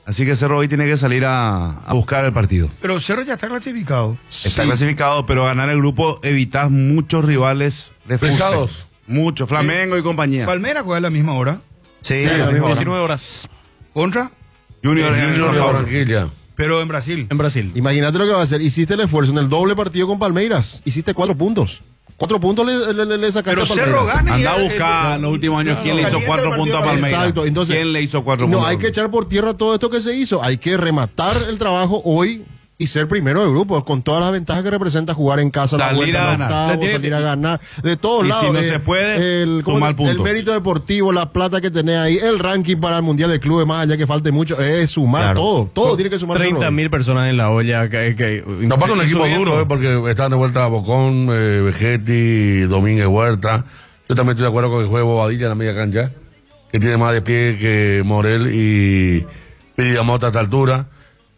Así que Cerro hoy tiene que salir a buscar el partido. Pero Cerro ya está clasificado. Está clasificado, pero ganar el grupo evitas muchos rivales de fútbol. Muchos, Flamengo y compañía. Palmeiras juega a la misma hora. Sí, a la misma 19 horas. ¿Contra? Junior de Barranquilla. Pero en Brasil. En Brasil. Imagínate lo que va a hacer. Hiciste el esfuerzo en el doble partido con Palmeiras. Hiciste 4 puntos. 4 puntos le sacaste Pero a Palmeiras. Cerro gana. Anda a buscar en los últimos años quién le hizo 4 puntos a Palmeiras. Exacto, entonces, ¿Quién le hizo 4 puntos? No, hay que echar por tierra todo esto que se hizo. Hay que rematar el trabajo hoy y ser primero de grupo, con todas las ventajas que representa jugar en casa, la vuelta, salir a ganar, de todos y lados. Si no se puede, el mérito deportivo, la plata que tenés ahí, el ranking para el Mundial de Clubes, más allá que falte mucho, es sumar todo tiene que sumar. 30.000 personas en la olla. No pasa un equipo duro, porque están de vuelta Bocón, Vegetti, Domínguez Huerta. Yo también estoy de acuerdo con que juegue Bobadilla en la media cancha, que tiene más de pie que Morel y Pidamota a esta altura.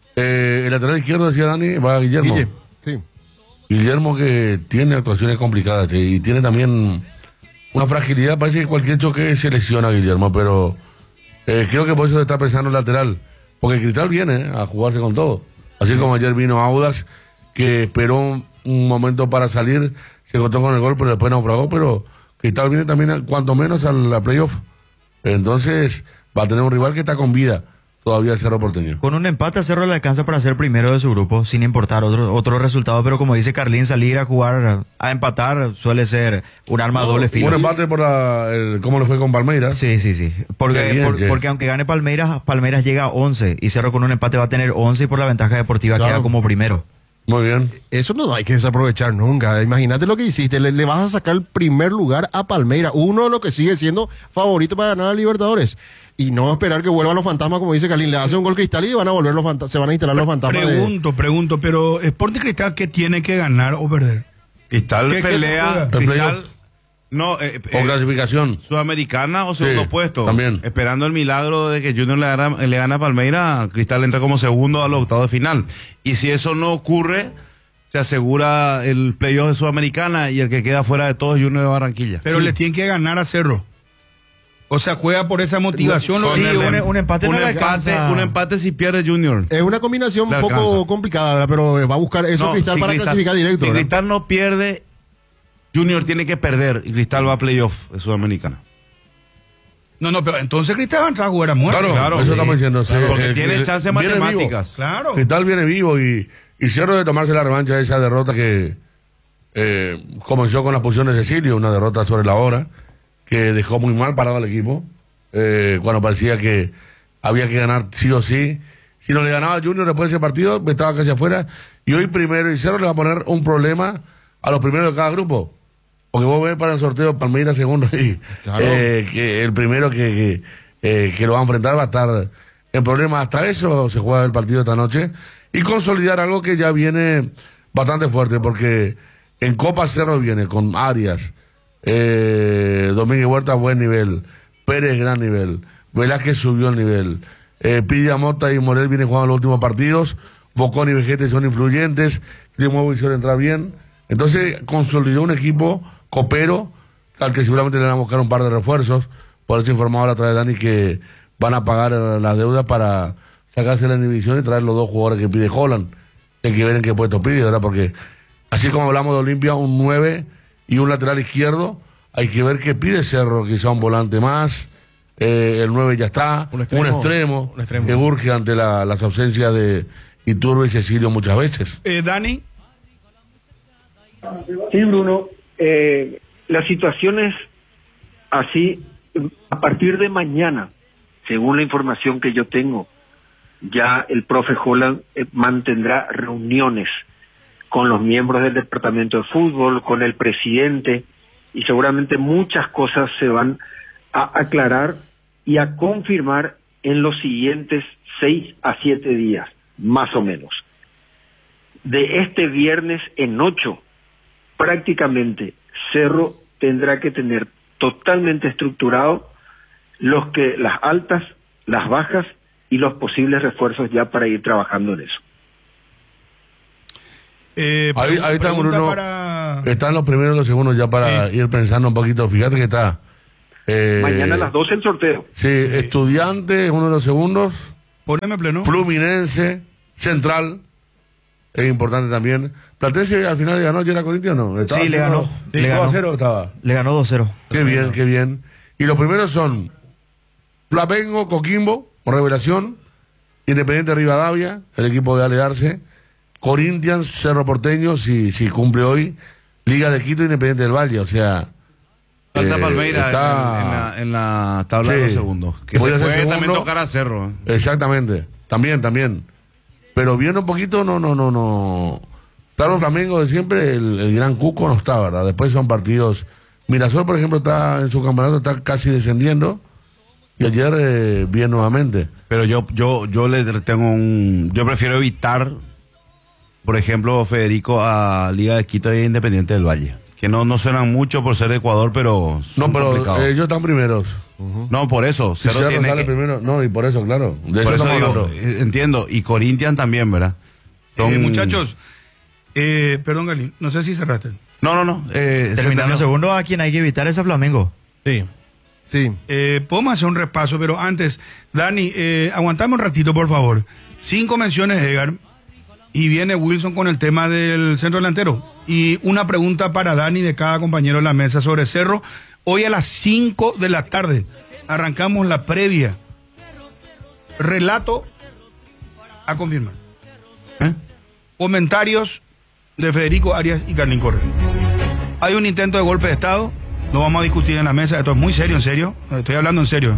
El lateral izquierdo, decía Dani, va a Guillermo. Guillermo, que tiene actuaciones complicadas y tiene también una fragilidad. Parece que cualquier choque se lesiona a Guillermo, pero creo que por eso está pensando el lateral, porque Cristal viene a jugarse con todo, así como ayer vino Audax, que esperó un momento para salir, se encontró con el gol, pero después naufragó. Pero Cristal viene también cuanto menos a la playoff, entonces va a tener un rival que está con vida todavía el Cerro Porteño. Con un empate a Cerro le alcanza para ser primero de su grupo, sin importar otro resultado, pero como dice Carlín, salir a jugar, a empatar, suele ser un arma doble filo. Un empate por cómo le fue con Palmeiras. Sí. Porque aunque gane Palmeiras llega a 11, y Cerro con un empate va a tener 11 y por la ventaja deportiva queda como primero. Muy bien. Eso no hay que desaprovechar nunca. Imagínate lo que hiciste. Le vas a sacar el primer lugar a Palmeiras, uno de los que sigue siendo favorito para ganar a Libertadores. Y no esperar que vuelvan los fantasmas, como dice Carlín. Le hace un gol Cristal y van a volver se van a instalar los fantasmas. Pregunto, pero Sporting Cristal, ¿qué tiene que ganar o perder? Cristal pelea. Cristal, no, o clasificación sudamericana o segundo puesto. También. Esperando el milagro de que Junior le gana a Palmeiras, Cristal entra como segundo a los octavos de final. Y si eso no ocurre, se asegura el playoff de Sudamericana y el que queda fuera de todo es Junior de Barranquilla. Pero le tiene que ganar a Cerro. O sea, juega por esa motivación. Un empate no le alcanza. Un empate si pierde Junior. Es una combinación un poco complicada, ¿verdad? Pero va a buscar eso Cristal para clasificar directo. Si Cristal no pierde, Junior tiene que perder y Cristal va a playoff de Sudamericana. No, pero entonces Cristal va a entrar a jugar a muerte. Claro, eso estamos diciendo. Claro, porque tiene chances matemáticas. Claro. Cristal viene vivo y Cerro de tomarse la revancha de esa derrota que comenzó con las posiciones de Cecilio, una derrota sobre la hora, que dejó muy mal parado al equipo, cuando parecía que había que ganar sí o sí. Si no le ganaba Junior después de ese partido, estaba casi afuera, y hoy primero y Cerro le va a poner un problema a los primeros de cada grupo, porque vos ves para el sorteo Palmeiras segundo y que el primero que lo va a enfrentar va a estar en problemas. Hasta eso se juega el partido esta noche y consolidar algo que ya viene bastante fuerte, porque en Copa Cerro viene con Arias, Domínguez Huerta buen nivel, Pérez gran nivel, Velázquez subió el nivel, Pidamota y Morel vienen jugando los últimos partidos, Bocón y Vegete son influyentes, Climo hicieron entrar bien, entonces consolidó un equipo copero al que seguramente le van a buscar un par de refuerzos. Por eso informaba la otra vez Dani que van a pagar las deudas para sacarse la inhibición y traer los dos jugadores que pide Holland. Hay que ver en qué puesto pide, ¿verdad? Porque así como hablamos de Olimpia, un 9 y un lateral izquierdo, hay que ver qué pide Cerro, quizá un volante más, el 9 ya está, un extremo que urge ante las ausencias de Iturbe y Cecilio muchas veces. Dani. Sí, Bruno, la situación es así. A partir de mañana, según la información que yo tengo, ya el profe Holland mantendrá reuniones con los miembros del departamento de fútbol, con el presidente, y seguramente muchas cosas se van a aclarar y a confirmar en los siguientes 6 a 7 días, más o menos. De este viernes en 8, prácticamente Cerro tendrá que tener totalmente estructurado las altas, las bajas y los posibles refuerzos ya para ir trabajando en eso. Ahí está Bruno, están los primeros y los segundos ya para ir pensando un poquito. Fíjate que está mañana a las 12 el sorteo. Sí, Estudiante, uno de los segundos. Poneme pleno. Fluminense, Central, es importante también. Platense al final le ganó ayer a Corinthians, ¿no? Sí, le ganó. Le 2-0 ganó. estaba. Le ganó 2-0. Qué bien, qué bien. Y los primeros son Flamengo, Coquimbo, Revelación, Independiente Rivadavia, el equipo de Ale Arce, Corinthians, Cerro Porteño, si cumple hoy, Liga de Quito, Independiente del Valle, o sea... Falta Palmeira está... en la tabla de los segundos. Que Voy a se ser puede segundo. también tocar a Cerro. Exactamente, también. Pero viendo un poquito, no. Claro, Flamengo de siempre, el gran Cuco no está, ¿verdad? Después son partidos... Mirasol, por ejemplo, está en su campeonato, está casi descendiendo. Y ayer bien nuevamente. Pero yo le tengo yo prefiero evitar, por ejemplo, Federico, a Liga de Quito e Independiente del Valle. Que no suenan mucho por ser de Ecuador, pero son No, pero complicados. ellos están primeros. No, por eso. Si Cerro tiene sale que... primero, no, y por eso, claro. De Por eso estamos digo, hablando. entiendo. Y Corinthians también, ¿verdad? Muchachos, perdón, Galín, no sé si cerraste. No. Terminando segundo, a quien hay que evitar es a Flamengo. Sí. Sí. Podemos hacer un repaso, pero antes, Dani, aguantame un ratito, por favor. 5 menciones, Edgar, y viene Wilson con el tema del centro delantero. Y una pregunta para Dani de cada compañero de la mesa sobre Cerro. Hoy a las 5 de la tarde arrancamos la previa. Relato a confirmar. Comentarios de Federico Arias y Carlín Correa. Hay un intento de golpe de Estado. Lo vamos a discutir en la mesa. Esto es muy serio, en serio. Estoy hablando en serio.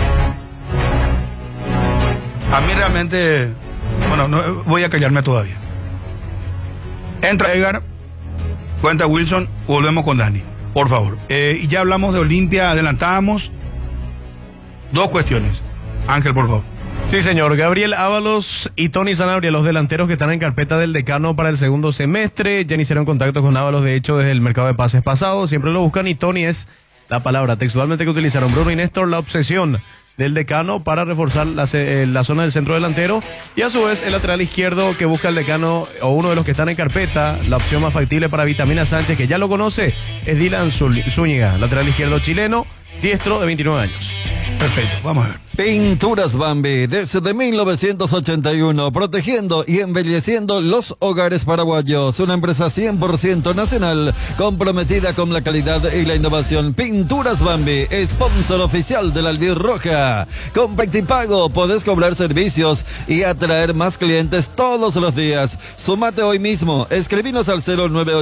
A mí realmente... Bueno, no, voy a callarme todavía. Entra Edgar, cuenta Wilson, volvemos con Dani. Por favor. Y ya hablamos de Olimpia, adelantábamos. 2 cuestiones. Ángel, por favor. Sí, señor. Gabriel Ábalos y Tony Sanabria, los delanteros que están en carpeta del decano para el segundo semestre. Ya iniciaron contacto con Ábalos, de hecho, desde el mercado de pases pasado. Siempre lo buscan y Tony es la palabra textualmente que utilizaron Bruno y Néstor, la obsesión del decano para reforzar la zona del centro delantero. Y a su vez, el lateral izquierdo que busca el decano, o uno de los que están en carpeta, la opción más factible para Vitamina Sánchez, que ya lo conoce, es Dylan Zúñiga, lateral izquierdo chileno, diestro de 29 años. Perfecto, vamos a ver. Pinturas Bambi, desde 1981, protegiendo y embelleciendo los hogares paraguayos. Una empresa 100% nacional, comprometida con la calidad y la innovación. Pinturas Bambi, sponsor oficial de la Albirroja. Con Pactipago podés cobrar servicios y atraer más clientes todos los días. Sumate hoy mismo, escribinos al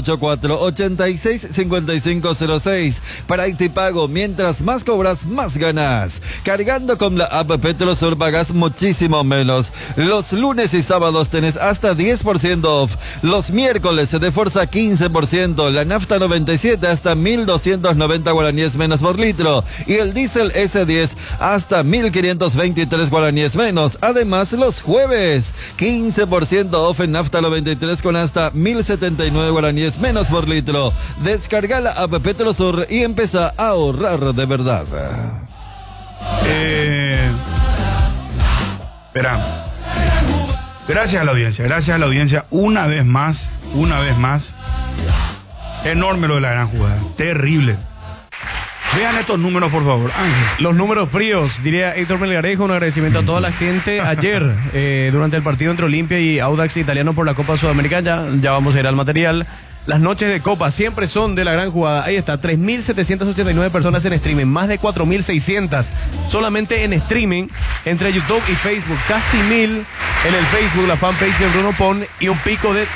0984-865506. Pactipago, mientras más cobras, más ganas. Cargando con la app Petrosur pagas muchísimo menos. Los lunes y sábados tenés hasta 10% off. Los miércoles de fuerza 15%. La nafta 97 hasta 1.290 guaraníes menos por litro. Y el diésel S10 hasta 1.523 guaraníes menos. Además, los jueves 15% off en nafta 93 con hasta 1.079 guaraníes menos por litro. Descarga la app Petrosur y empieza a ahorrar de verdad. Espera. Gracias a la audiencia, una vez más, enorme lo de la gran jugada, terrible. Vean estos números, por favor, Ángel. Los números fríos, diría Héctor Melgarejo. Un agradecimiento a toda la gente. Ayer, durante el partido entre Olimpia y Audax Italiano por la Copa Sudamericana, ya vamos a ir al material. Las noches de Copa siempre son de la gran jugada. Ahí está, 3.789 personas en streaming, más de 4.600 solamente en streaming entre YouTube y Facebook. Casi 1.000 en el Facebook, la fanpage de Bruno Pon, y un pico de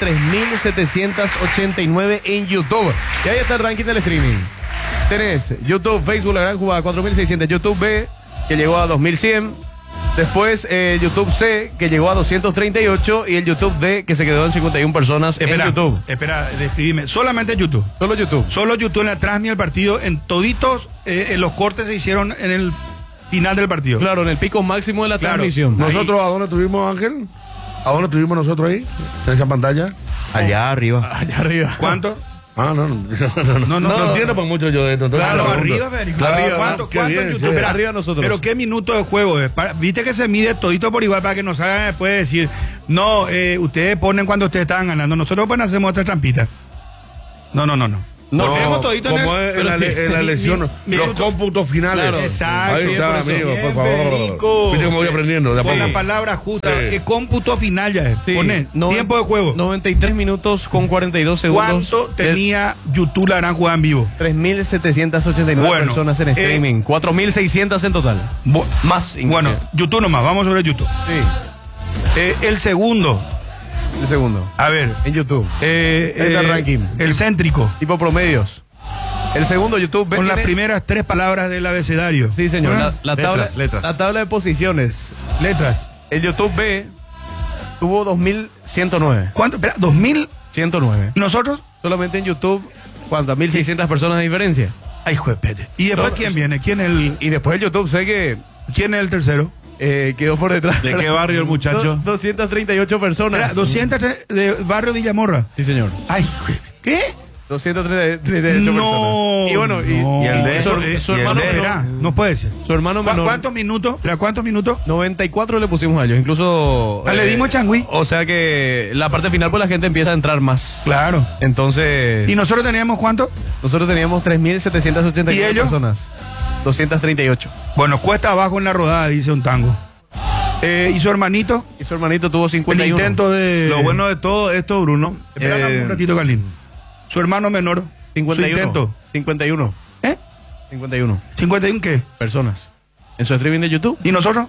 3.789 en YouTube. Y ahí está el ranking del streaming. Tenés YouTube, Facebook, la gran jugada, 4.600. YouTube B, que llegó a 2.100. Después YouTube C, que llegó a 238, y el YouTube D, que se quedó en 51 personas en YouTube. Espera, describime. Solamente YouTube. Solo YouTube. Solo YouTube en la transmisión del partido. En toditos los cortes se hicieron en el final del partido. Claro, en el pico máximo de la transmisión. ¿Nosotros a dónde estuvimos, Ángel? ¿A dónde estuvimos nosotros ahí? ¿En esa pantalla? Allá arriba. Allá arriba. ¿Cuánto? Ah, no entiendo por mucho yo de esto. Claro, arriba, Federico. Claro, ¿Cuánto qué en bien, YouTube? sí. Espera, Arriba nosotros. Pero qué minuto de juego es. Viste que se mide todito por igual para que nos salgan después de decir, no, ustedes ponen cuando ustedes estaban ganando. Nosotros pues hacemos otra trampita. No. No, tenemos todito en como el- es en la, pero sí, en la elección, los minuto. cómputos finales. Claro, exacto. Ahí está, por eso. amigo, por Bien, favor. Federico. Viste cómo voy aprendiendo, de a Con poco. la palabra justa. Sí. ¿Qué cómputo final ya es? Sí, Pone no- tiempo de juego. 93 minutos con 42 segundos. ¿Cuánto tenía YouTube la gran jugada en vivo? 3.789 Bueno, personas en streaming. 4.600 en total. Más. inclusive. Bueno, YouTube nomás, vamos sobre YouTube. Sí. El segundo, El segundo. a ver, En YouTube. eh, Ahí está el ranking. el céntrico, Tipo promedios. El segundo YouTube. con las tiene- primeras 3 palabras del abecedario. Sí, señor. ¿Ah? La tabla, letras. la tabla de posiciones. Letras. El YouTube B tuvo 2.109. ¿Cuánto? Espera, 2000. 109. ¿Y nosotros? Solamente en YouTube, ¿cuántas? 1.600 personas de diferencia. Ay, hijo de Pete. ¿Y después No, quién viene? ¿Quién es Y después el YouTube sé que el tercero? quedó por detrás. ¿De qué barrio el muchacho? 238 personas. Espera, 200 de Barrio Villamorra. Sí, señor. Ay, ¿qué? 238 No, personas. Y bueno, no. y el de- su y el hermano de- menor. Espera, no puede ser. Su hermano menor. ¿Cuántos minutos? Espera, ¿cuántos minutos? 94 le pusimos a ellos, incluso... Le dimos changüí. O sea que la parte final pues la gente empieza a entrar más. Claro. Entonces, ¿Y nosotros teníamos cuánto? nosotros teníamos 3.789 ¿Y ellos? personas. 238. Bueno, cuesta abajo en la rodada, dice un tango. ¿Y su hermanito? Y su hermanito tuvo El 51. intento de... Lo bueno de todo esto, Bruno, Espera un ratito, Carlín. Su hermano menor. 51. Su intento. 51. ¿Eh? 51 ¿51 qué? personas. En su streaming de YouTube, ¿Y nosotros?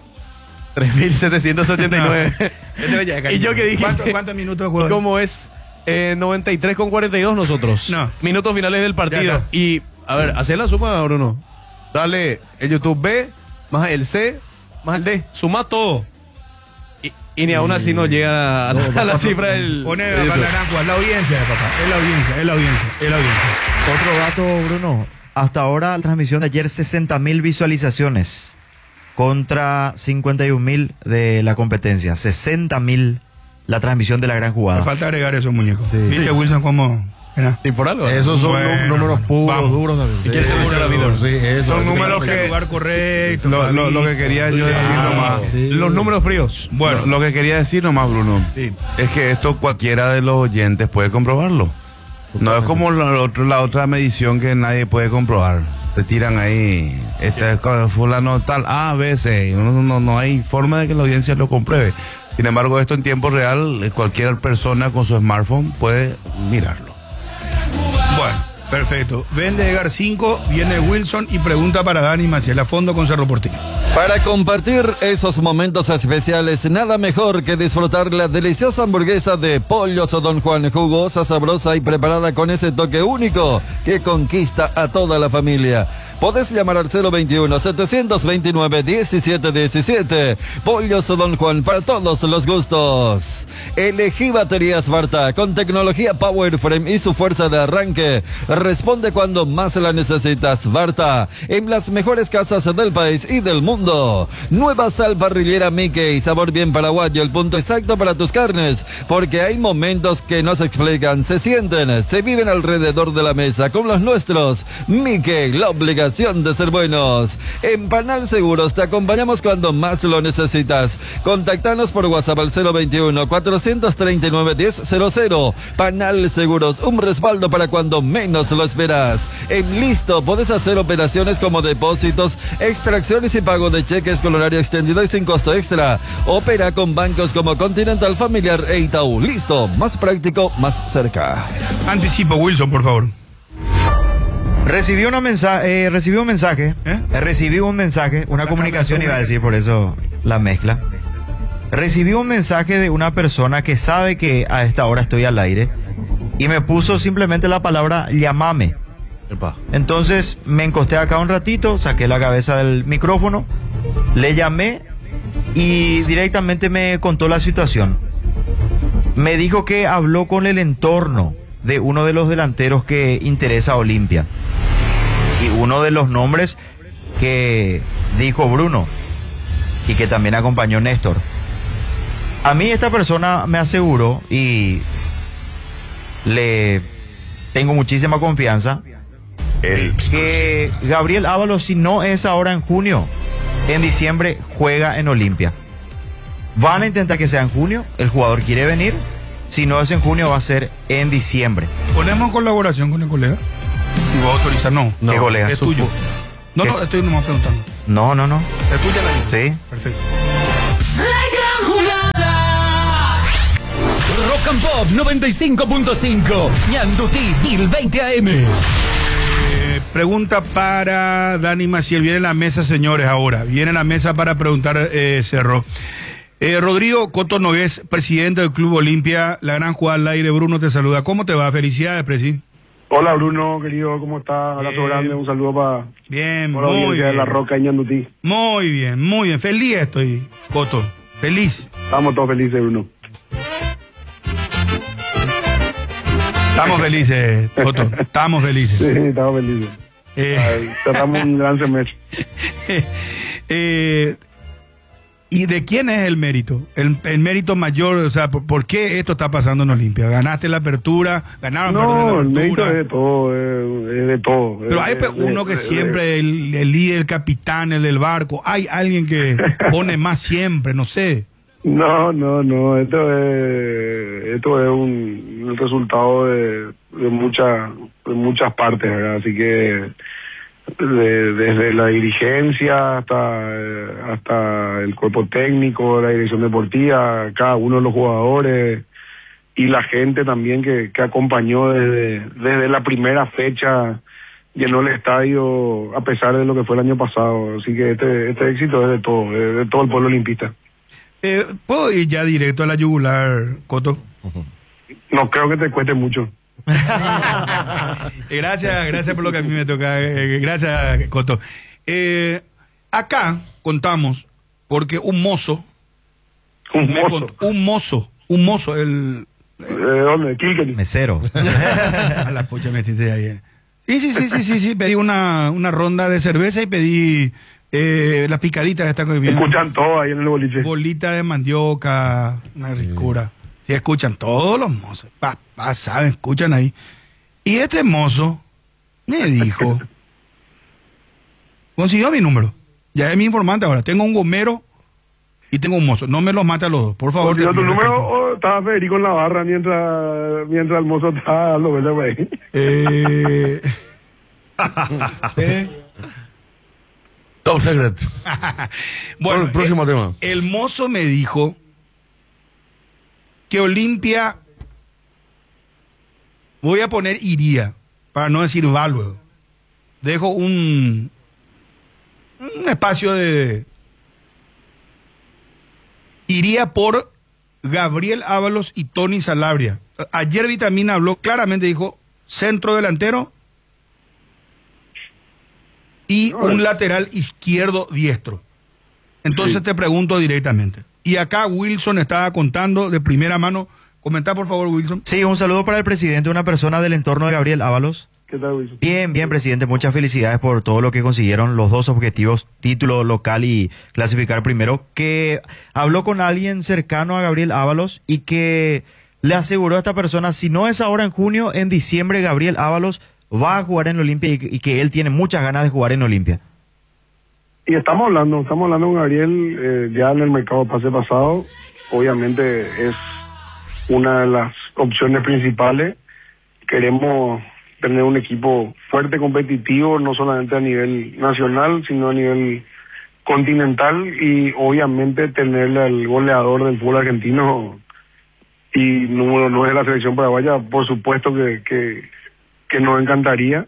3.789. Y yo que dije... ¿Cuántos minutos de ¿Y juego? cómo es? 93 con 42 nosotros. No. Minutos finales del Ya partido. está. Y, a ver, hacer la suma, Bruno. Dale el YouTube B, más el C, más el D. Suma todo. Y ni aún así no llega a la cifra del... Pone del a YouTube. Naranjo, es la audiencia, papá. Es la audiencia, es la audiencia, es la audiencia. Otro dato, Bruno. Hasta ahora, la transmisión de ayer, 60.000 visualizaciones contra 51.000 de la competencia. 60.000 la transmisión de la gran Me jugada. falta agregar esos muñecos. Sí. ¿Viste, Wilson, cómo? Mira. Sí, por algo. Esos son Bueno, números puros, vamos. duros también. Si quieres anunciar la vida. Sí, eso. Son números En el que- lugar correcto. lo que quería yo decir nomás. sí. Los números fríos. Bueno, lo que quería decir nomás, Bruno, Sí. es que esto cualquiera de los oyentes puede comprobarlo. No es como la otra medición que nadie puede comprobar. Te tiran ahí, este fulano tal, A, B, C. No hay forma de que la audiencia lo compruebe. Sin embargo, esto en tiempo real, cualquier persona con su smartphone puede mirarlo. Bueno, perfecto. Vende Edgar 5, viene Wilson y pregunta para Dani Maciel a fondo con Cerro Porteño. Para compartir esos momentos especiales, nada mejor que disfrutar la deliciosa hamburguesa de Pollos Don Juan, jugosa, sabrosa y preparada con ese toque único que conquista a toda la familia. Podés llamar al 021-729-1717. Pollos Don Juan, para todos los gustos. Elegí baterías Varta con tecnología Power Frame y su fuerza de arranque. Responde cuando más la necesitas. Varta, en las mejores casas del país y del mundo. Nueva sal parrillera Mickey, sabor bien paraguayo, el punto exacto para tus carnes, porque hay momentos que no se explican, se sienten, se viven alrededor de la mesa, con los nuestros. Mickey, la obligación de ser buenos. En Panal Seguros te acompañamos cuando más lo necesitas. Contactanos por WhatsApp al 021-439-1000. Panal Seguros, un respaldo para cuando menos lo esperas. En Listo podés hacer operaciones como depósitos, extracciones y pago de cheques con horario extendido y sin costo extra. Opera con bancos como Continental, Familiar e Itaú. Listo, más práctico, más cerca. Anticipo, Wilson, por favor. Recibí un mensaje, ¿Eh? recibí un mensaje, una La comunicación carga iba a decir, por eso la mezcla. Recibí un mensaje de una persona que sabe que a esta hora estoy al aire y me puso simplemente la palabra llamame. Entonces me encosté acá un ratito, saqué la cabeza del micrófono, le llamé y directamente me contó la situación. Me dijo que habló con el entorno de uno de los delanteros que interesa a Olimpia. Y uno de los nombres que dijo Bruno y que también acompañó Néstor. A mí esta persona me aseguró y le tengo muchísima confianza que Gabriel Ábalos, si no es ahora en junio, en diciembre juega en Olimpia. Van a intentar que sea en junio, el jugador quiere venir, si no es en junio va a ser en diciembre. Ponemos en colaboración con el colega. vos autorizás, no. ¿Qué golea? Es tuyo. No, no, estoy nomás preguntando. No. ¿Es tuya la Sí. Perfecto. Rock and Pop 95.5, Ñandutí 1020 AM. Pregunta para Dani Maciel. Viene la mesa, señores, ahora. Viene la mesa para preguntar, Cerro. Rodrigo Coto Nogués, presidente del Club Olimpia, la gran jugada al aire. Bruno te saluda. ¿Cómo te va? Felicidades, Presi. Hola, Bruno, querido, ¿cómo estás? Abrazo grande, un saludo para Bien, la muy audiencia de bien. La Roca y Ñandutí. Muy bien. Feliz estoy, Coto. Feliz. Estamos todos felices, Bruno. Estamos felices, Coto. Estamos felices. Sí, estamos felices. Tratamos un gran semestre. ¿Y de quién es el mérito? El mérito mayor, o sea, ¿por qué esto está pasando en Olimpia? ¿Ganaste la apertura? ¿Ganaron No, el la mérito apertura? es de todo, es de todo. Pero hay uno que siempre, el líder, el capitán, el del barco, hay alguien que pone más siempre, no sé. No, esto es un resultado de muchas partes, ¿verdad? Así que desde la dirigencia hasta el cuerpo técnico, la dirección deportiva, cada uno de los jugadores y la gente también que acompañó desde la primera fecha, llenó el estadio a pesar de lo que fue el año pasado. Así que este éxito es de todo el pueblo olimpista. ¿Puedo ir ya directo a la yugular, Coto? No creo que te cueste mucho. Gracias por lo que a mí me toca. Gracias, Coto. Acá contamos porque un mozo, el ¿Dónde? Kilkenny. Mesero. a la pucha metiste ayer. Sí, pedí una ronda de cerveza y pedí las picaditas esta que viene. Escuchan todo ahí en el boliche. Bolita de mandioca, una ricura. Sí, escuchan todos los mozos. Papá, saben, escuchan ahí. Y este mozo me dijo, consiguió mi número. Ya es mi informante ahora. Tengo un gomero y tengo un mozo. No me los mate a los dos, por favor. ¿Consiguió tu número o estaba Federico en la barra mientras el mozo estaba dando vueltas por ahí? Top secret. Bueno, el próximo tema. El mozo me dijo que Olimpia, voy a poner iría, para no decir va luego. Dejo un espacio de... Iría por Gabriel Ábalos y Tony Sanabria. Ayer Vitamina habló claramente, dijo centro delantero y un lateral izquierdo diestro. Entonces te pregunto directamente. Y acá Wilson estaba contando de primera mano. Comenta, por favor, Wilson. Sí, un saludo para el presidente, una persona del entorno de Gabriel Ábalos. ¿Qué tal, Wilson? Bien, presidente. Muchas felicidades por todo lo que consiguieron, los dos objetivos, título local y clasificar primero. Que habló con alguien cercano a Gabriel Ábalos y que le aseguró a esta persona, si no es ahora en junio, en diciembre Gabriel Ábalos va a jugar en Olimpia y que él tiene muchas ganas de jugar en Olimpia. Y estamos hablando con Gabriel ya en el mercado pase pasado. Obviamente es una de las opciones principales. Queremos tener un equipo fuerte, competitivo, no solamente a nivel nacional, sino a nivel continental y obviamente tener al goleador del fútbol argentino y número 9 de la selección paraguaya, por supuesto que nos encantaría.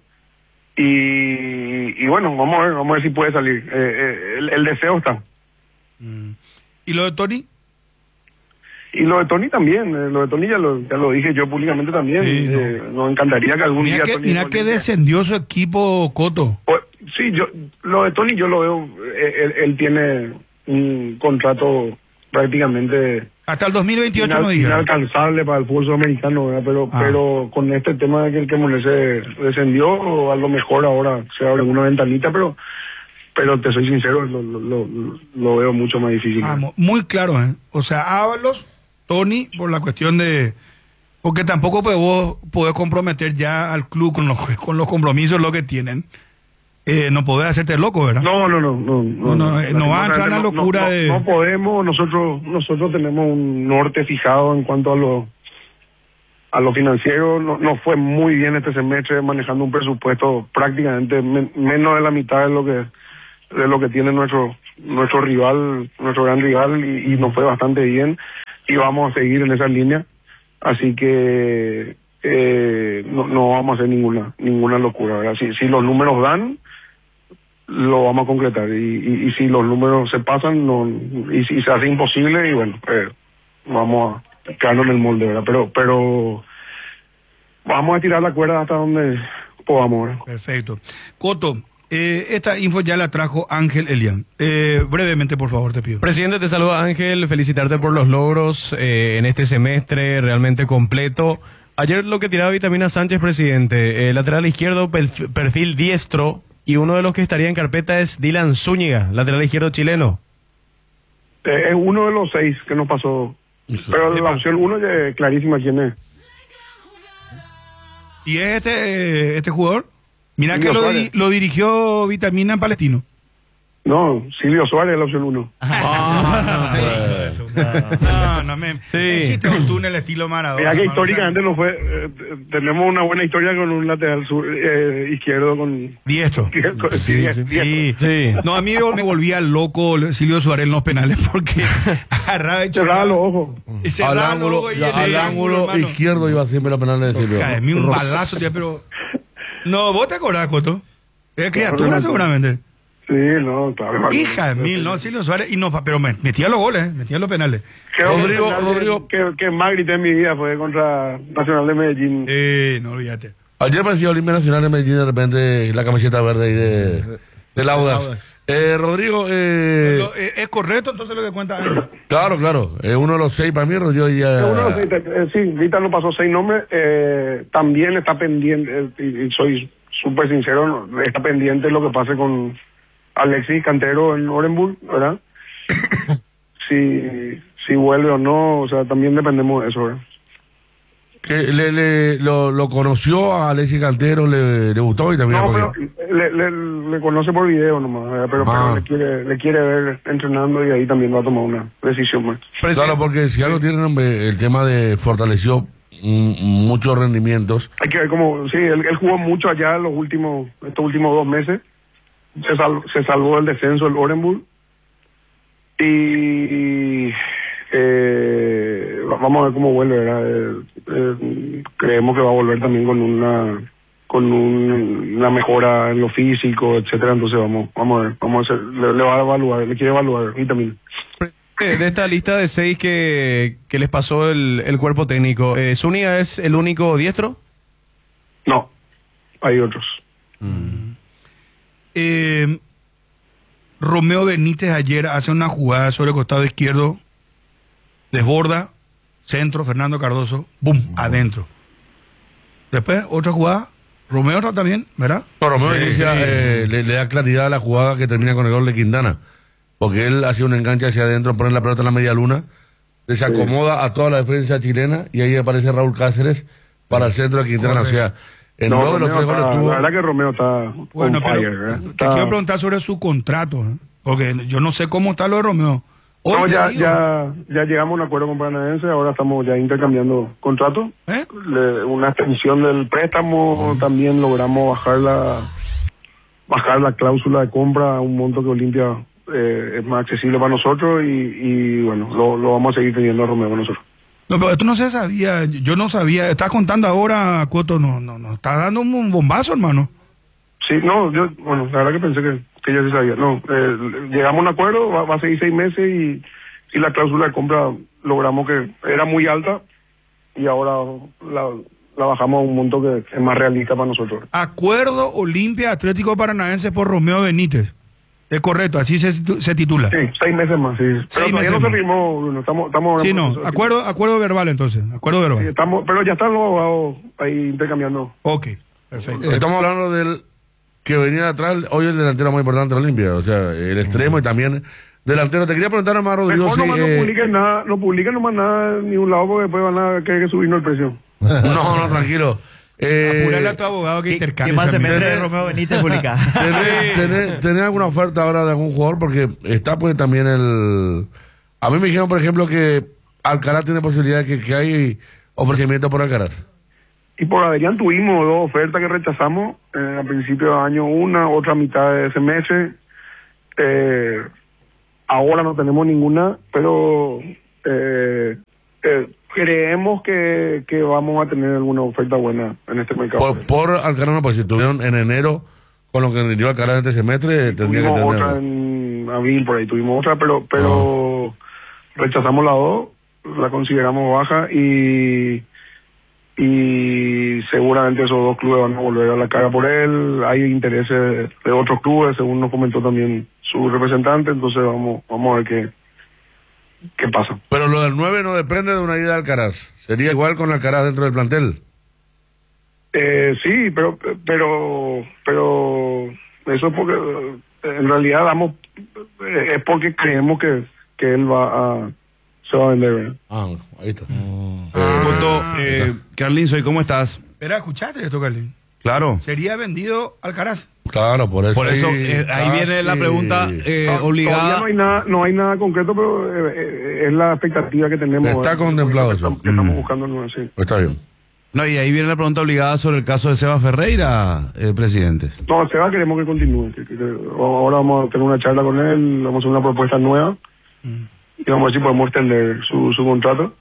Y bueno, vamos a ver si puede salir. El deseo está. ¿Y lo de Tony? Y lo de Tony también. Lo de Tony ya lo dije yo públicamente también. Sí, no. Nos encantaría que algún día Tony... Mira que descendió su equipo, Coto. Sí, lo de Tony yo lo veo. Él tiene un contrato prácticamente... Hasta el 2028 no dijeron. Inalcanzable para el fútbol sudamericano, ¿verdad? Pero con este tema de que el Cremonese descendió, a lo mejor ahora se abre una ventanita, pero te soy sincero, lo veo mucho más difícil. Muy claro, ¿eh? O sea, Ábalos, Tony, por la cuestión de... Porque tampoco vos podés comprometer ya al club con los compromisos lo que tienen. No podés hacerte loco, ¿verdad? No va a entrar en la locura de... No podemos, nosotros tenemos un norte fijado en cuanto a lo financiero no fue muy bien este semestre, manejando un presupuesto prácticamente menos de la mitad de lo que tiene nuestro rival, nuestro gran rival, y nos fue bastante bien, y vamos a seguir en esa línea. Así que no vamos a hacer ninguna locura, ¿verdad? Si los números dan, lo vamos a concretar, y si los números se pasan, y si se hace imposible, y bueno, vamos a quedarnos en el molde, ¿verdad? Pero vamos a tirar la cuerda hasta donde podamos, ¿verdad? Perfecto. Coto, esta info ya la trajo Ángel Elian. Brevemente, por favor, te pido. Presidente, te saluda Ángel, felicitarte por los logros en este semestre realmente completo. Ayer lo que tiraba Vitamina Sánchez, presidente, lateral izquierdo, perfil diestro, y uno de los que estaría en carpeta es Dylan Zúñiga, lateral izquierdo chileno. Es uno de los 6 que nos pasó, pero la opción 1 ya es clarísima quién es. ¿Y es este jugador? Mira Silvio que Suárez. lo dirigió Vitamina en Palestino. No, Silvio Suárez es la opción 1. No, me hiciste un túnel estilo Maradona. Mira que hermano, históricamente nos fue, tenemos una buena historia con un lateral izquierdo con diestro. Sí. No, a mí me volvía loco Silvio Suárez en los penales porque agarraba y cerraba los ojos. Y cerraba Al los ángulo, ojos y al el ángulo hermano. izquierdo iba siempre la penal de Silvio. Cae, un balazo, tía, pero... No, ¿vos te acordás, Coto? Es criatura, seguramente. Sí, no, claro. Hija de mil, ¿no? Silvio Suárez, y no, pero metía los goles, metía los penales. Rodrigo, que más grité en mi vida fue contra Nacional de Medellín. No olvídate. Ayer apareció Olimpia Nacional de Medellín, de repente la camiseta verde ahí del Audax. Rodrigo, ¿Es correcto entonces lo que cuenta Ángel? claro, uno de los 6 para mí, Rodrigo ya... Uno de los 6, sí, Vita nos pasó 6 nombres, también está pendiente, y soy súper sincero, está pendiente lo que pase con Alexis Cantero en Orenburg, ¿verdad? si vuelve o no, o sea, también dependemos de eso, ¿verdad? Que lo conoció a Alexis Cantero, le gustó y también... No, pero le conoce por video nomás, ¿verdad? Pero le quiere ver entrenando, y ahí también va a tomar una decisión más. Claro, porque si algo tiene, hombre, el tema de fortaleció muchos rendimientos. Hay que ver cómo, sí, él jugó mucho allá estos últimos 2 meses. Se salvó del descenso el Orenburg, y vamos a ver cómo vuelve, ¿verdad? Creemos que va a volver también con una mejora en lo físico, etcétera. Entonces vamos a hacer, le va a evaluar, le quiere evaluar y también. De esta lista de 6 que les pasó el cuerpo técnico, ¿Zúñiga es el único diestro? No, hay otros. Romeo Benítez ayer hace una jugada sobre el costado izquierdo, desborda, centro, Fernando Cardoso, ¡bum!, adentro. Después, otra jugada, Romeo también, ¿verdad? No, Romeo inicia, le da claridad a la jugada que termina con el gol de Quintana, porque él hacía un enganche hacia adentro, pone la pelota en la media luna, desacomoda a toda la defensa chilena, y ahí aparece Raúl Cáceres para el centro de Quintana. O sea, en No, 9 de los 3 goles tuvo... La verdad que Romeo está Bueno, on pero fire, ¿verdad? te quiero preguntar sobre su contrato, ¿eh? Porque yo no sé cómo está lo de Romeo. Hoy No, te ya digo, llegamos a un acuerdo con Paranaense, ahora estamos ya intercambiando contratos. Una extensión del préstamo, también logramos bajar la cláusula de compra a un monto que Olimpia es más accesible para nosotros, y bueno, lo vamos a seguir teniendo a Romeo con nosotros. No, pero esto no se sabía, yo no sabía. Estás contando ahora, Coto, no, está dando un bombazo, hermano. Sí, no, bueno, la verdad que pensé que ya se sabía. No, llegamos a un acuerdo, va a seguir 6 meses, y la cláusula de compra logramos que era muy alta, y ahora la bajamos a un monto que es más realista para nosotros. Acuerdo Olimpia Atlético Paranaense por Romeo Benítez. Es correcto, así se titula. Sí, 6 meses más, sí. Pero todavía no se firmó, Bruno, estamos Sí, no, acuerdo verbal entonces, acuerdo verbal. Sí, pero ya están los abogados ahí intercambiando. Ok, perfecto. Estamos hablando del que venía de atrás, hoy el delantero más importante de la Olimpia, o sea, el extremo y también delantero. Te quería preguntar más, Rodrigo, Mejor nomás no publiquen nomás nada en ningún lado, porque después van a querer que subirnos el precio. No, tranquilo. Apurale a tu abogado que intercambie. ¿Qué más se mete de Romeo Benítez publicar? ¿Tenés alguna oferta ahora de algún jugador? Porque está pues también a mí me dijeron, por ejemplo, que Alcalá tiene posibilidad de que hay ofrecimiento por Alcaraz. Y por Adrián tuvimos 2 ofertas que rechazamos, a principio de año una, otra a mitad de semestre. Ahora no tenemos ninguna, pero creemos que vamos a tener alguna oferta buena en este mercado. Por Alcaraz no, pues si tuvieron en enero con lo que rindió Alcaraz este semestre, tendría que tener. Tuvimos otra en abril, por ahí tuvimos otra, pero rechazamos las 2, la consideramos baja y seguramente esos 2 clubes van a volver a la cara por él. Hay intereses de otros clubes, según nos comentó también su representante, entonces vamos a ver qué pasa. Pero lo del 9 no depende de una ida de Alcaraz. ¿Sería igual con Alcaraz dentro del plantel? Sí, pero eso es porque en realidad es porque creemos que él se va a vender, ¿verdad? Ahí está. Carlin, ¿cómo estás? Espera, ¿escuchaste esto, Carlin? Claro. ¿Sería vendido Alcaraz? Claro, por eso. Por eso, ahí viene la pregunta obligada. Todavía no hay nada concreto, pero es la expectativa que tenemos. Está contemplado eso. Que estamos buscando, sí. Está bien. No, y ahí viene la pregunta obligada sobre el caso de Seba Ferreira, presidente. No, Seba queremos que continúe. Ahora vamos a tener una charla con él, vamos a hacer una propuesta nueva y vamos a ver si podemos extender su contrato.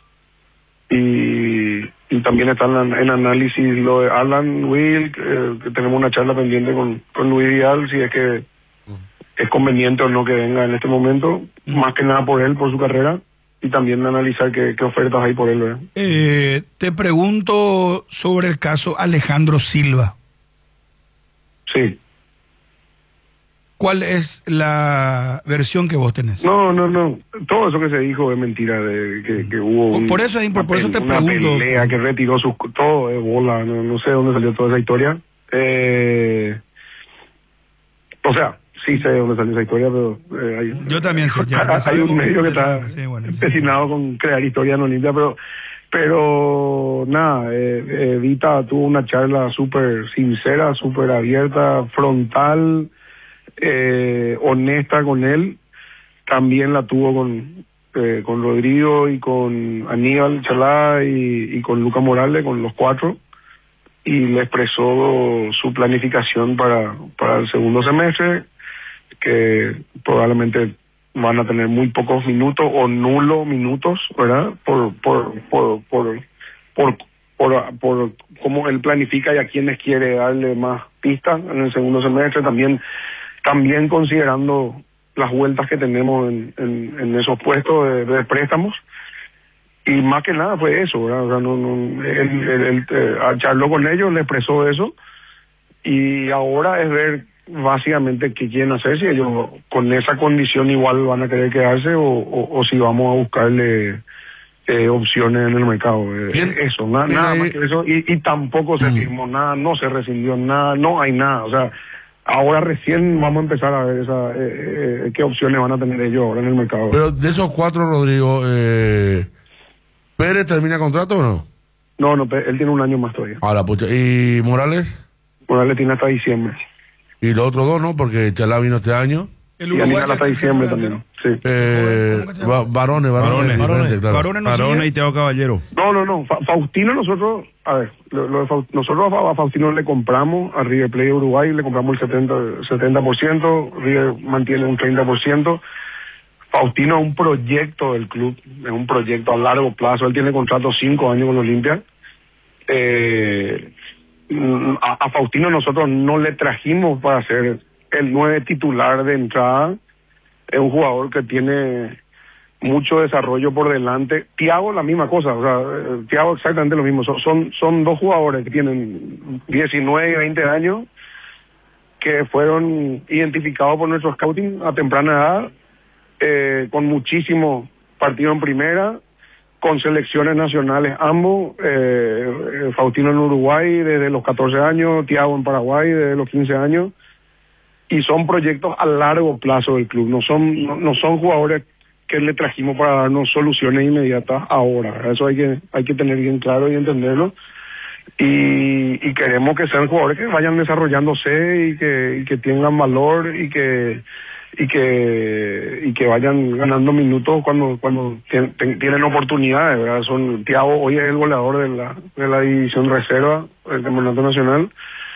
Y también está en análisis lo de Alan Will, que tenemos una charla pendiente con Luis Vidal, si es que es conveniente o no que venga en este momento, más que nada por él, por su carrera, y también analizar qué ofertas hay por él, ¿verdad? Te pregunto sobre el caso Alejandro Silva. Sí. ¿Cuál es la versión que vos tenés? No. Todo eso que se dijo es mentira, de que hubo por eso te pregunto. Una pelea que retiró todo de bola, no sé dónde salió toda esa historia. O sea, sí sé dónde salió esa historia, pero yo también sé. Hay un medio que está empecinado con crear historias no limpias, pero nada, Vita tuvo una charla súper sincera, súper abierta, frontal, honesta con él. También la tuvo con Rodrigo y con Aníbal Chalá y con Luca Morales, con los 4, y le expresó su planificación para el segundo semestre, que probablemente van a tener muy pocos minutos o nulos minutos, ¿verdad? Por cómo él planifica y a quienes quiere darle más pistas en el segundo semestre, también considerando las vueltas que tenemos en esos puestos de préstamos. Y más que nada fue eso, ¿verdad? O sea, él charló con ellos, le expresó eso, y ahora es ver básicamente qué quieren hacer, si ellos con esa condición igual van a querer quedarse o si vamos a buscarle opciones en el mercado. Eso, nada más que eso, y tampoco se firmó nada, no se rescindió nada, no hay nada, o sea, ahora recién vamos a empezar a ver qué opciones van a tener ellos ahora en el mercado. Pero de esos 4, Rodrigo, ¿Pérez termina contrato o no? No, él tiene un año más todavía. Ahora, pucha. ¿Y Morales? Morales tiene hasta diciembre. Y los otros 2 no, porque Chalá vino este año. Y Aníbal hasta diciembre también, sí. Varones, y Teo Caballero. No. Faustino, nosotros, a ver, nosotros a Faustino le compramos a River Plate de Uruguay, le compramos el 70%, River mantiene un 30%. Faustino es un proyecto del club, es un proyecto a largo plazo, él tiene contrato 5 años con Olimpia. A Faustino nosotros no le trajimos para ser el 9 titular de entrada, es un jugador que tiene mucho desarrollo por delante. Thiago la misma cosa, o sea, Thiago exactamente lo mismo, son 2 jugadores que tienen 19 y 20 años, que fueron identificados por nuestro scouting a temprana edad, con muchísimos partidos en primera, con selecciones nacionales ambos, Faustino en Uruguay desde los 14 años, Thiago en Paraguay desde los 15 años, y son proyectos a largo plazo del club, no son jugadores que le trajimos para darnos soluciones inmediatas ahora. Eso hay que tener bien claro y entenderlo, y queremos que sean jugadores que vayan desarrollándose y que tengan valor y que que vayan ganando minutos cuando tienen oportunidades, ¿verdad? Thiago hoy es el goleador de la división reserva del campeonato nacional,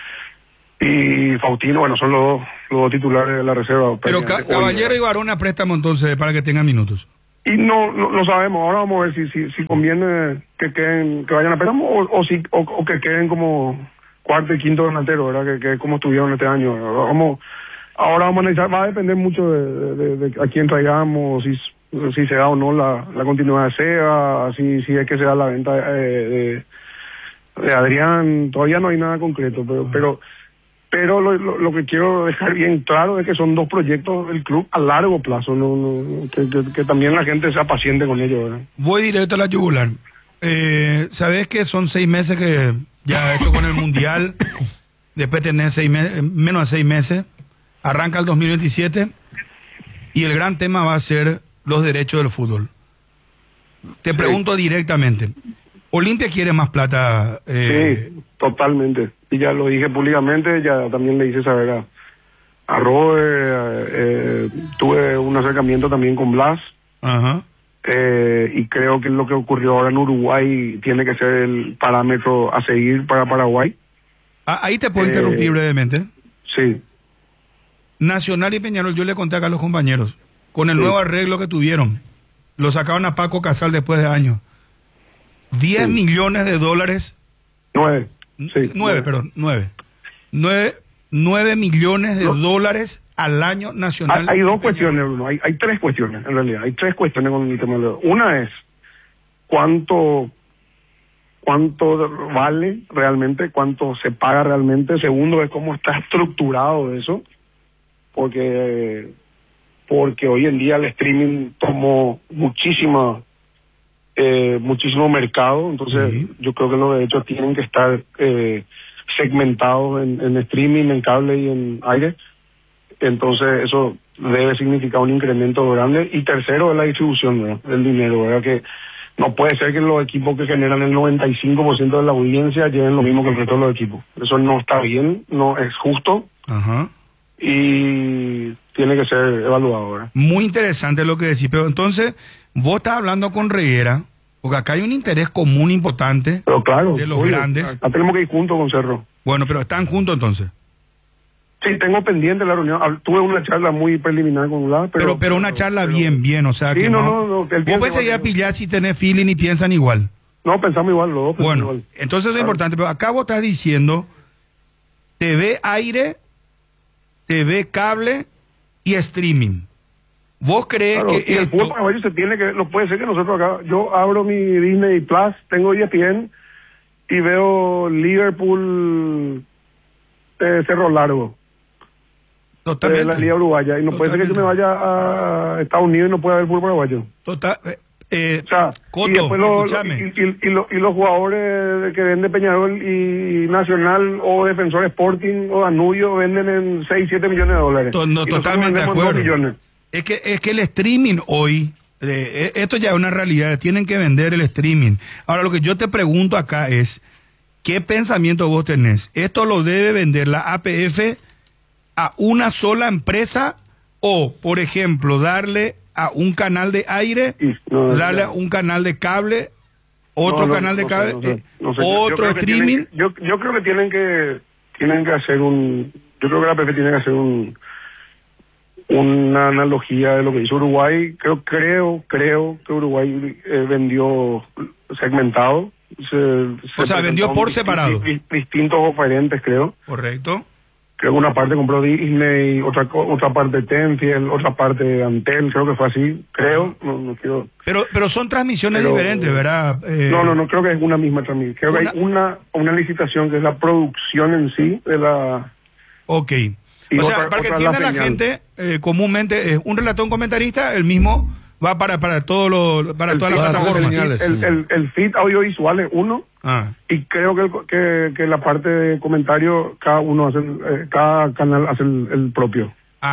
y Faustino, bueno, son los dos titulares de la reserva. Pero Caballero y Varón a préstamo entonces para que tengan minutos. Y no sabemos, ahora vamos a ver si conviene que vayan a préstamo o que queden como cuarto y quinto delantero, ¿verdad? Que como estuvieron este año. Ahora vamos a analizar, va a depender mucho de a quién traigamos, si se da o no la continuidad de Seba, si es que se da la venta de Adrián. Todavía no hay nada concreto, pero lo que quiero dejar bien claro es que son dos proyectos del club a largo plazo, que también la gente sea paciente con ellos, ¿verdad? Voy directo a la yugular. ¿Sabés que son 6 meses que ya esto con el Mundial? Después tenés menos de 6 meses. Arranca el 2027 y el gran tema va a ser los derechos del fútbol. Te pregunto directamente. Olimpia quiere más plata. Sí, totalmente. Y ya lo dije públicamente, ya también le hice saber a Robert, tuve un acercamiento también con Blas. Ajá. Y creo que lo que ocurrió ahora en Uruguay tiene que ser el parámetro a seguir para Paraguay. Ahí te puedo interrumpir brevemente. Sí. Nacional y Peñarol, yo le conté acá a los compañeros, con el nuevo arreglo que tuvieron, lo sacaron a Paco Casal después de años. 10 millones de dólares. 9 millones de dólares al año nacional. Hay dos cuestiones, Bruno. Hay 3 cuestiones, en realidad. Hay 3 cuestiones con el tema de... Una es cuánto vale realmente, cuánto se paga realmente. Segundo es cómo está estructurado eso. Porque hoy en día el streaming tomó muchísimo mercado, entonces yo creo que los derechos tienen que estar segmentados en streaming, en cable y en aire. Entonces eso debe significar un incremento grande. Y tercero es la distribución, ¿verdad?, del dinero, ¿verdad? Que no puede ser que los equipos que generan el 95% de la audiencia lleven lo mismo que el resto de los equipos. Eso no está bien, no es justo. Ajá. Y tiene que ser evaluado, ¿verdad? Muy interesante lo que decís, pero entonces vos estás hablando con Reguera, porque acá hay un interés común importante, pero claro, de los grandes. Acá tenemos que ir juntos con Cerro. Bueno, pero ¿están juntos entonces? Sí, tengo pendiente la reunión. Tuve una charla muy preliminar con Blas, pero una charla bien, o sea, sí, que no. Vos puedes seguir a pillar si tenés feeling y piensan igual. No, pensamos igual, los dos. Bueno, igual. Entonces es importante, pero acá vos estás diciendo TV aire, TV cable y streaming. ¿Vos crees que y el fútbol paraguayo se tiene que, no puede ser que nosotros acá, yo abro mi Disney Plus, tengo ESPN y veo Liverpool Cerro Largo. Totalmente. La Liga Uruguaya, y no puede ser que yo me vaya a Estados Unidos y no pueda ver fútbol paraguayo. Total. O sea, Coto, y después escúchame. los jugadores que venden Peñarol y Nacional o Defensor Sporting o Danubio venden en 6, 7 millones de dólares. Totalmente de acuerdo. Es que el streaming hoy, esto ya es una realidad, tienen que vender el streaming. Ahora lo que yo te pregunto acá es, ¿qué pensamiento vos tenés? ¿Esto lo debe vender la APF a una sola empresa o, por ejemplo, darle a un canal de aire, darle a un canal de cable, otro canal de cable, otro streaming? Yo creo que tienen que hacer yo creo que la APF tiene que hacer una analogía de lo que hizo Uruguay. Creo que Uruguay vendió segmentado. Vendió por separado. Distintos oferentes, creo. Correcto. Creo que una parte compró Disney, otra parte Tenfield, otra parte Antel, creo que fue así, creo, no quiero... Pero son transmisiones diferentes, ¿verdad? No, creo que es una misma transmisión. Creo que hay una licitación que es la producción en sí de la... Ok. O sea, para que entienda la gente, comúnmente es un relator, un comentarista, el mismo va para todas las plataformas. El feed audiovisual es uno, y creo que la parte de comentario cada canal hace el propio.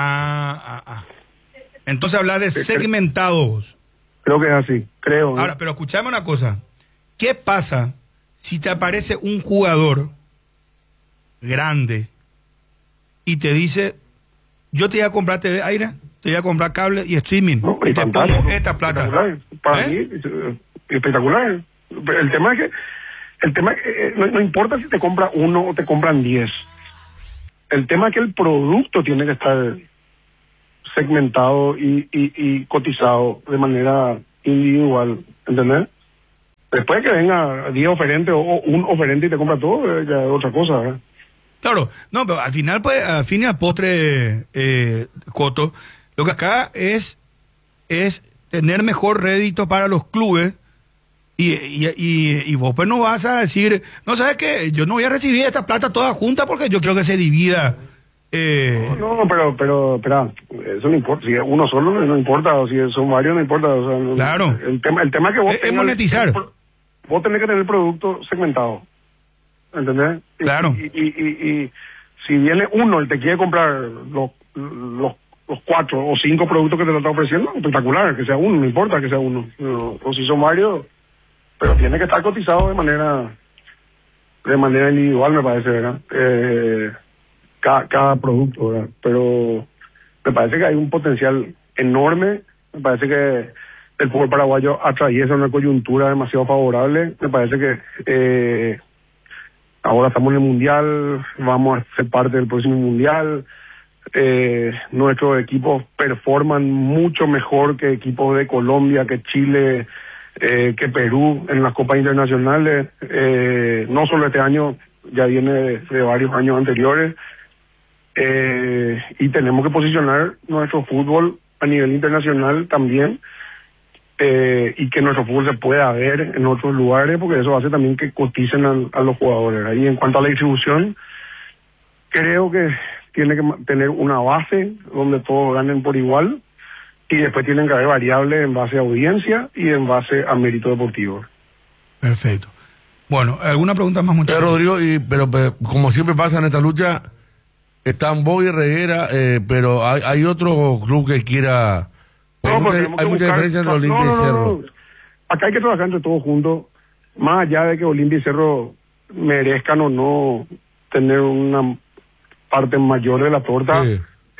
Entonces habla de segmentados. Creo que es así, creo. Ahora, pero escuchame una cosa. ¿Qué pasa si te aparece un jugador grande y te dice, yo te iba a comprar TV aire, te voy a comprar cable y streaming. No, y te fantástico, pongo esta plata. espectacular. Para mí, espectacular. El tema es que no importa si te compra uno o te compran 10. El tema es que el producto tiene que estar segmentado y cotizado de manera individual, ¿entendés? Después que venga 10 oferentes o un oferente y te compra todo, ya es otra cosa, ¿verdad? Claro, no, pero al final, pues, al fin y al postre, Coto, lo que acá es tener mejor rédito para los clubes y vos pues no vas a decir, no, ¿sabes qué? Yo no voy a recibir esta plata toda junta porque yo quiero que se divida. No, pero, espera, eso no importa, si es uno solo no importa, o si son varios no importa, o sea, no, Claro. El tema es que vos Es monetizar. Vos tenés que tener el producto segmentado, ¿entendés? Claro. Y si viene uno y te quiere comprar los 4 o 5 productos que te lo está ofreciendo, espectacular, que sea uno, no importa que sea uno, o si son varios, pero tiene que estar cotizado de manera individual, me parece, ¿verdad? Cada producto, ¿verdad? Pero me parece que hay un potencial enorme, me parece que el fútbol paraguayo atraviesa una coyuntura demasiado favorable, me parece que ahora estamos en el Mundial, vamos a ser parte del próximo Mundial, nuestros equipos performan mucho mejor que equipos de Colombia, que Chile, que Perú en las copas internacionales, no solo este año, ya viene de varios años anteriores, y tenemos que posicionar nuestro fútbol a nivel internacional también, y que nuestro fútbol se pueda ver en otros lugares, porque eso hace también que coticen a los jugadores, ¿verdad? Y en cuanto a la distribución, creo que tiene que tener una base donde todos ganen por igual, y después tienen que haber variables en base a audiencia y en base a mérito deportivo. Perfecto. Bueno, ¿alguna pregunta más, muchachos? Rodrigo, pero como siempre pasa en esta lucha, están Boy y Reguera, pero hay otro club que quiera... No, hay mucha diferencia entre Olimpia y Cerro. No. Acá hay que trabajar entre todos juntos, más allá de que Olimpia y Cerro merezcan o no tener una parte mayor de la torta, Sí.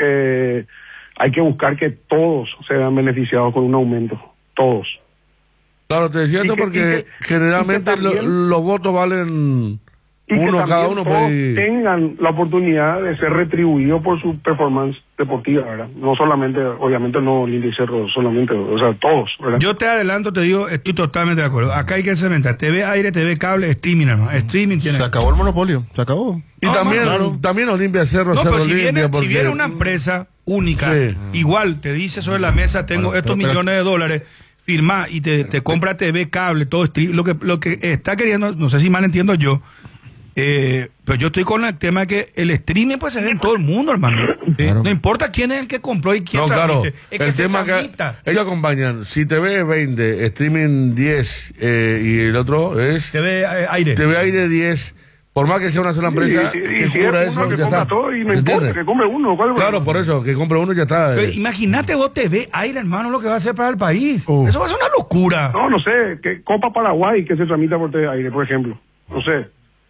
Hay que buscar que todos se vean beneficiados con un aumento, todos. Claro, te decía esto porque generalmente también- los votos valen Y que uno también cada uno. todos Pues, tengan la oportunidad de ser retribuidos por su performance deportiva, ¿verdad? No solamente, obviamente no Olimpia y Cerro solamente, o sea, todos, ¿verdad? Yo te adelanto, te digo, estoy totalmente de acuerdo. Acá hay que cementar TV aire, TV cable, streaming, hermano. Streaming tiene. Se acabó el monopolio, se acabó. y No, también, claro. también Olimpia Cerro, No, Cerro pero si Olimpia, viene, porque... si viene una empresa única, Sí. igual te dice sobre la mesa, tengo Bueno, estos pero- millones de dólares, firma y te compra TV, cable, todo stream. Lo que está queriendo, no sé si mal entiendo yo, pero yo estoy con el tema de que el streaming pues se ve en todo el mundo, hermano. Claro. No importa quién es el que compró y quién No, claro, transmite, es que el se tema que transmita. ellos acompañan, si TV es 20, streaming 10 y el otro es TV aire. TV Aire 10, por más que sea una sola empresa y que si cubra es eso, uno que ya compra está. todo y no ¿Me importa, entiendes? que compre uno, ¿cuál es el Claro, problema? por eso, que compre uno ya está. Pero imagínate vos TV aire, hermano, lo que va a hacer para el país. Uf. Eso va a ser una locura. No sé, que Copa Paraguay que se transmita por TV Aire, por ejemplo, no sé.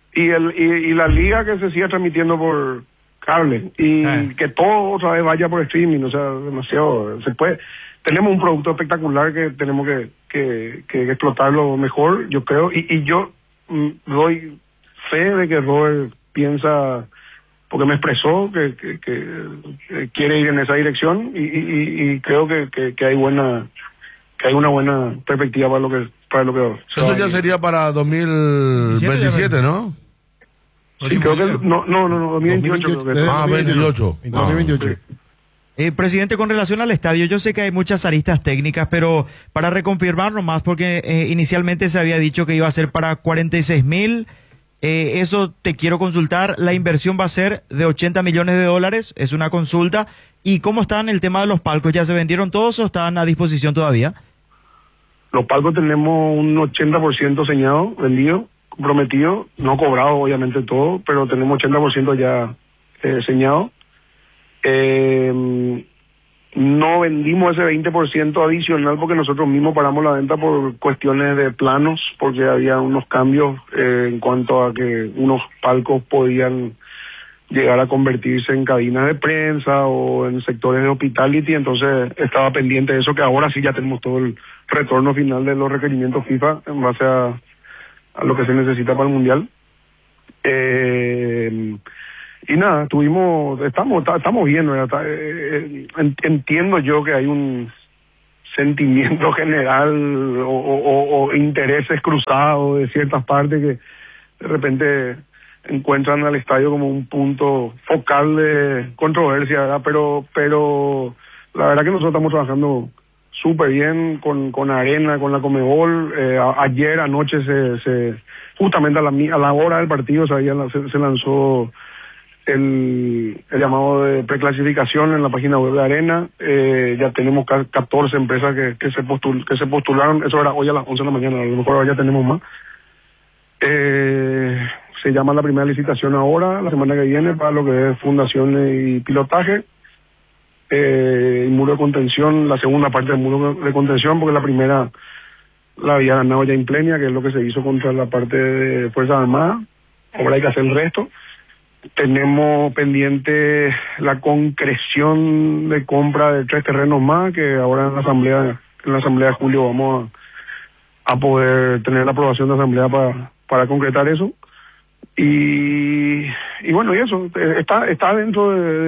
Y la liga que se siga transmitiendo por cable y que todo otra vez vaya por streaming, o sea, demasiado. Se puede. Tenemos un producto espectacular que tenemos que explotarlo mejor, yo creo, y yo doy fe de que Robert piensa, porque me expresó que quiere ir en esa dirección y creo que hay una buena perspectiva para lo que Eso ya sería para 2027, ¿no? Sí, creo que no, 2028 creo que es. Ah, 28. 2028. Presidente, con relación al estadio, yo sé que hay muchas aristas técnicas, pero para reconfirmar nomás, porque inicialmente se había dicho que iba a ser para 46.000, eso te quiero consultar, la inversión va a ser de 80 millones de dólares, es una consulta, ¿y cómo están el tema de los palcos? ¿Ya se vendieron todos o están a disposición todavía? Los palcos tenemos un 80% señado, vendido, comprometido, no cobrado obviamente todo, pero tenemos 80% ya señado. No vendimos ese 20% adicional porque nosotros mismos paramos la venta por cuestiones de planos, porque había unos cambios en cuanto a que unos palcos podían llegar a convertirse en cabinas de prensa o en sectores de hospitality, entonces estaba pendiente de eso, que ahora sí ya tenemos todo el retorno final de los requerimientos FIFA en base a lo que se necesita para el Mundial. Y nada, estamos bien, ¿verdad? Entiendo yo que hay un sentimiento general o intereses cruzados de ciertas partes que de repente encuentran al estadio como un punto focal de controversia, ¿verdad? Pero la verdad que nosotros estamos trabajando súper bien con Arena, con la Conmebol. Ayer anoche justamente a la hora del partido se lanzó el llamado de preclasificación en la página web de Arena. Ya tenemos 14 empresas que se postularon. Eso era hoy a las 11 de la mañana, a lo mejor ahora ya tenemos más. Se llama la primera licitación ahora, la semana que viene, para lo que es fundaciones y pilotaje. El muro de contención, la segunda parte del muro de contención, porque la primera la había ganado ya Implenia, que es lo que se hizo contra la parte de Fuerzas Armadas. Ahora hay que hacer el resto. Tenemos pendiente la concreción de compra de 3 terrenos más, que ahora en la asamblea de julio vamos a poder tener la aprobación de asamblea para concretar eso. Y bueno, y eso está dentro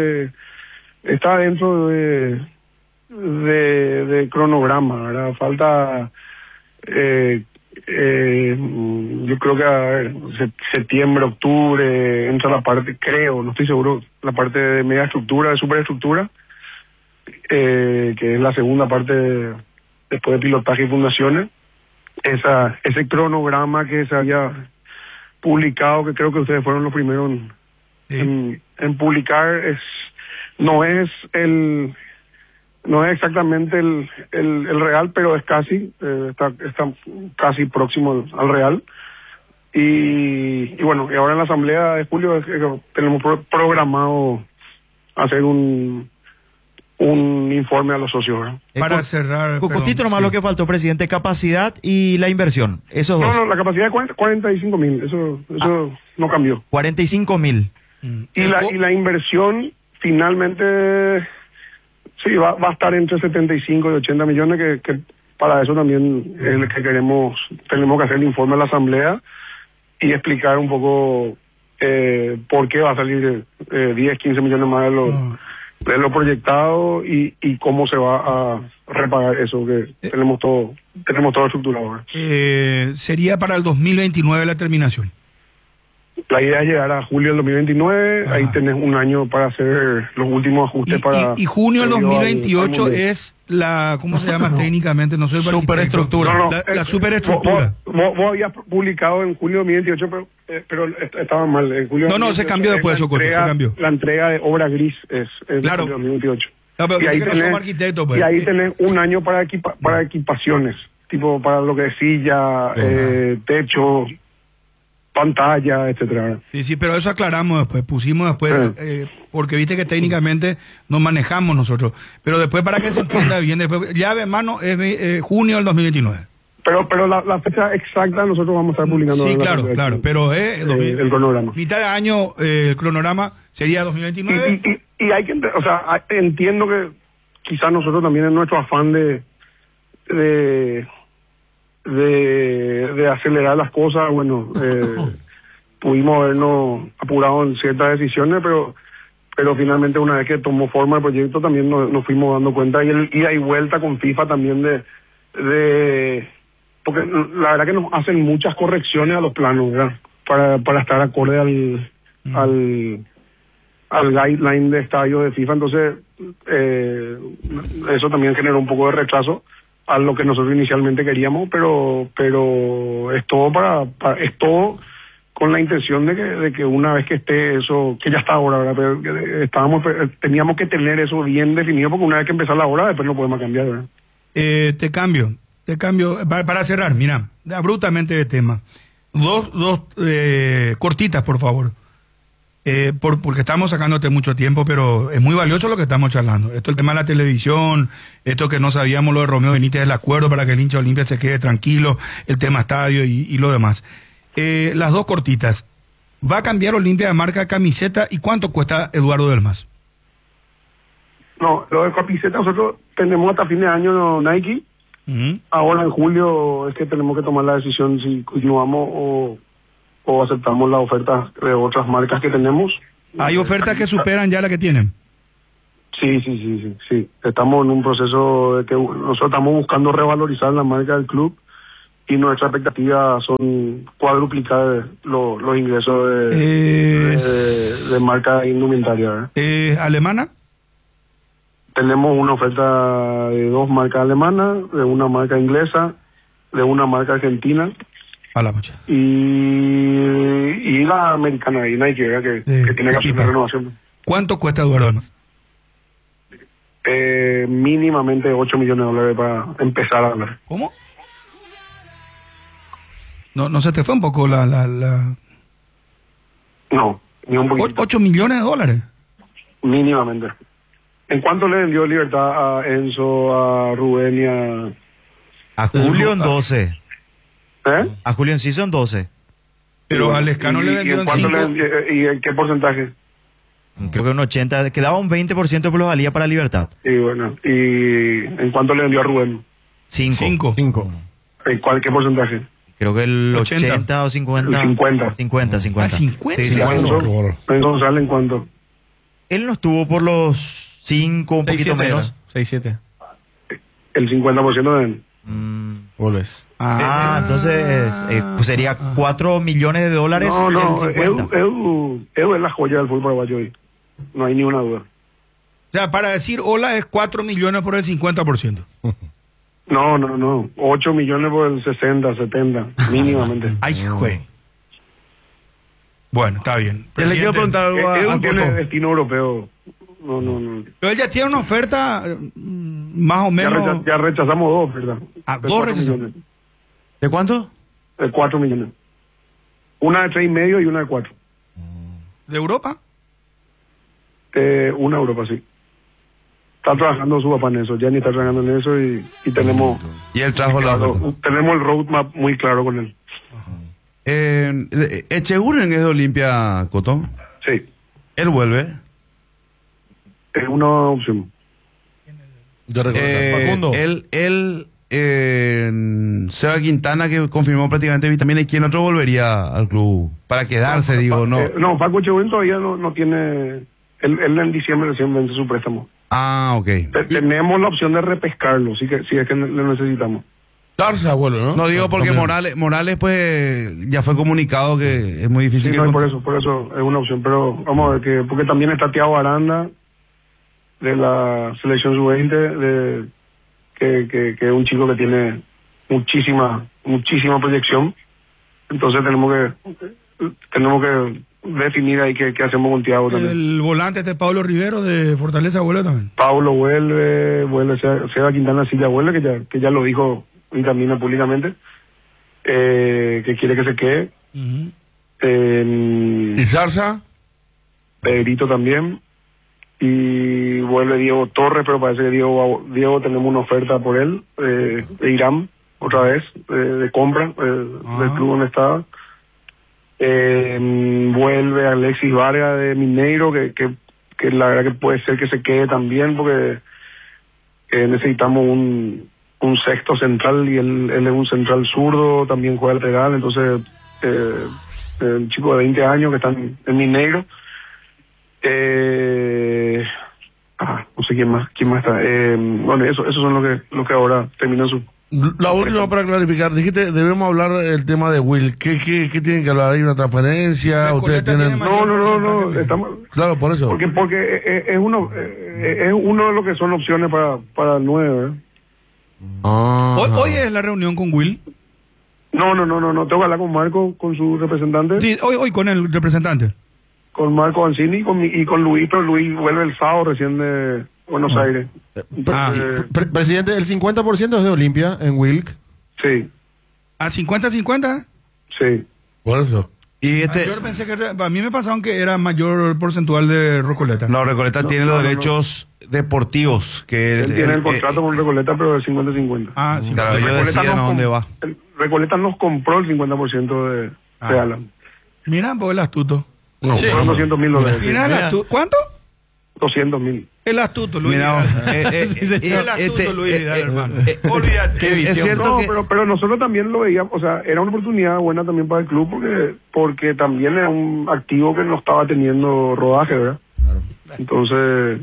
de cronograma, ¿verdad? Falta yo creo que a ver, septiembre, octubre entra la parte, creo, no estoy seguro, la parte de media estructura, de superestructura, que es la segunda parte después de pilotaje y fundaciones. Ese cronograma que se había publicado, que creo que ustedes fueron los primeros en publicar, no es exactamente el real, pero es casi, está casi próximo al real. Y bueno, y ahora en la asamblea de julio tenemos programado hacer un informe a los socios, ¿verdad? Para cerrar... Costito nomás, lo que faltó, presidente, capacidad y la inversión, esos dos. No, la capacidad de 45.000, eso no cambió. 45.000. Y la inversión finalmente sí va a estar entre 75 y 80 millones, que para eso también es el que tenemos que hacer el informe a la asamblea y explicar un poco por qué va a salir 10, 15 millones más de lo proyectado y cómo se va a repagar eso, que tenemos todo estructurado ahora. Sería para el 2029 la terminación. La idea es llegar a julio del 2029, ahí tenés un año para hacer los últimos ajustes y junio del 2028 es la, ¿cómo se llama técnicamente? No sé, superestructura. La superestructura. Vos habías publicado en julio del 2028, pero estaba mal. En julio no, se cambió después, Socorro, se cambió. La entrega de obra gris es claro. julio del 2028. No, pero y ahí tenés un año para equipaciones, tipo para lo que es silla, techo, pantalla, etcétera. Sí, pero eso aclaramos después, pusimos después, porque viste que técnicamente nos manejamos nosotros, pero después para que se entienda bien, después, llave en mano es junio del 2029. Pero la fecha exacta nosotros vamos a estar publicando. Sí, claro, pero el cronograma. Mitad de año el cronograma sería 2029. Y hay que, o sea, entiendo que quizás nosotros también en nuestro afán de acelerar las cosas, bueno, pudimos habernos apurado en ciertas decisiones, pero finalmente una vez que tomó forma el proyecto también nos fuimos dando cuenta, y el ida y vuelta con FIFA también porque la verdad que nos hacen muchas correcciones a los planos, ¿verdad? Para estar acorde al guideline de estadio de FIFA, entonces eso también generó un poco de retraso a lo que nosotros inicialmente queríamos, pero es todo es todo con la intención de que una vez que esté eso, que ya está ahora, ¿verdad? Pero teníamos que tener eso bien definido, porque una vez que empezar la hora después no podemos cambiar, ¿verdad? Te cambio, para cerrar, mira, abruptamente de tema. Dos cortitas, por favor. Porque estamos sacándote mucho tiempo, pero es muy valioso lo que estamos charlando. Esto, el tema de la televisión, esto que no sabíamos, lo de Romeo Benítez, el acuerdo para que el hincha Olimpia se quede tranquilo, el tema estadio y lo demás. Las dos cortitas. ¿Va a cambiar Olimpia de marca camiseta y cuánto cuesta Eduardo Delmas? No, lo de camiseta nosotros tenemos hasta fin de año Nike. Ahora en julio es que tenemos que tomar la decisión si continuamos o aceptamos la oferta de otras marcas que tenemos. ¿Hay ofertas que superan ya la que tienen? Sí. Estamos en un proceso de que nosotros estamos buscando revalorizar la marca del club y nuestra expectativa son cuadruplicar los ingresos de marca indumentaria. ¿Alemana? Tenemos una oferta de 2 marcas alemanas, de una marca inglesa, de una marca argentina. A la mucha. Y la americana, y Nike, ¿verdad? Que tiene que hacer una renovación. ¿Cuánto cuesta Eduardo Delmas? Mínimamente $8 millones para empezar a hablar. ¿Cómo? No se te fue un poco la... No, ni un poquito. $8 millones. Mínimamente. ¿En cuánto le vendió Libertad a Enzo, a Rubén y a Julio en 12? A Julio Enciso en 12. Pero a Lescano le vendió en 5. ¿Y en qué porcentaje? Creo que un 80, quedaba un 20% de plusvalía para Libertad. Y bueno, ¿y en cuánto le vendió a Rubén? 5. ¿Qué porcentaje? Creo que el 80 o 50. El 50. 50. ¿Ah, 50? Sí. ¿En Gonzalo en cuánto? Él no estuvo por los 5, un poquito menos. 6-7. El 50% de él. Volves. Entonces pues sería $4 millones. No, Edu es la joya del fútbol paraguayo hoy. No hay ni una duda. O sea, para decir hola es 4 millones por el 50%. No. 8 millones por el 60, 70, mínimamente. Ay, güey. Bueno, está bien. Le quiero preguntar algo a Edu tiene Coto. destino europeo. No. Pero él ya tiene una oferta más o menos... Ya rechazamos 2, ¿verdad? De 2 4 rechazamos. millones. ¿De cuánto? De 4 millones. Una de 3,5 y una de 4. ¿De Europa? Una Europa, sí. Está trabajando su papá en eso. Gianni está trabajando en eso y tenemos... Y él trajo la oferta. Tenemos el roadmap muy claro con él. Echeguren es de Olimpia, Coto. Sí. Él vuelve. Es una opción. Yo recuerdo. Seba Quintana, que confirmó prácticamente, también hay quien otro volvería al club para quedarse, no. Paco Echeguren todavía no tiene... Él en diciembre recién vence su préstamo. Ok. Tenemos la opción de repescarlo, si es que le necesitamos. Tarsa, bueno, ¿no? No digo porque Morales pues ya fue comunicado que es muy difícil. Sí, por eso es una opción, pero vamos a ver porque también está Thiago Aranda de la selección sub-20, que es un chico que tiene muchísima proyección. Entonces tenemos que definir ahí qué hacemos con Thiago también. El volante Pablo Rivero de Fortaleza vuelve también. Pablo vuelve, Seba Quintana sí ya vuelve, que ya lo dijo y también públicamente, que quiere que se quede. ¿Y Zarza? Pedrito también. Y vuelve Diego Torres, pero parece que Diego tenemos una oferta por él, de Irán, otra vez, de compra, del club donde estaba. Vuelve Alexis Vargas de Mineiro, que la verdad que puede ser que se quede también, porque necesitamos un sexto central y él es un central zurdo, también juega lateral, entonces el chico de 20 años que está en Mineiro. No sé quién más está. Bueno, esos son los que ahora terminan su... La última para clarificar, dijiste, debemos hablar el tema de Will. ¿Qué tienen que hablar? ¿Hay una transferencia? ¿Ustedes tienen...? No, estamos... Claro, por eso. Porque es uno de los que son opciones para el 9, Hoy es la reunión con Will. No, tengo que hablar con Marco, con su representante. Sí, hoy con el representante. Con Marco Ancini y con Luis, pero Luis vuelve el sábado recién de Buenos Aires. Presidente, el 50% es de Olimpia en Wilk. Sí. ¿A 50-50? Sí. Por eso. Y yo pensé que a mí me pasaron que era mayor porcentual de Recoleta. No, Recoleta tiene los derechos deportivos. Que él tiene el contrato con Recoleta, pero es 50-50. Sí. Claro, yo decía a dónde va. Recoleta nos compró el 50% de Alan. Mira, pues el astuto. No, Sí. Fueron $200,000. Mira el astuto. ¿Cuánto? 200,000. El astuto, Luis. Mira, el astuto, Luis, hermano. Olvídate. Es cierto No, que... pero nosotros también lo veíamos, o sea, era una oportunidad buena también para el club porque también era un activo que no estaba teniendo rodaje, ¿verdad? Entonces,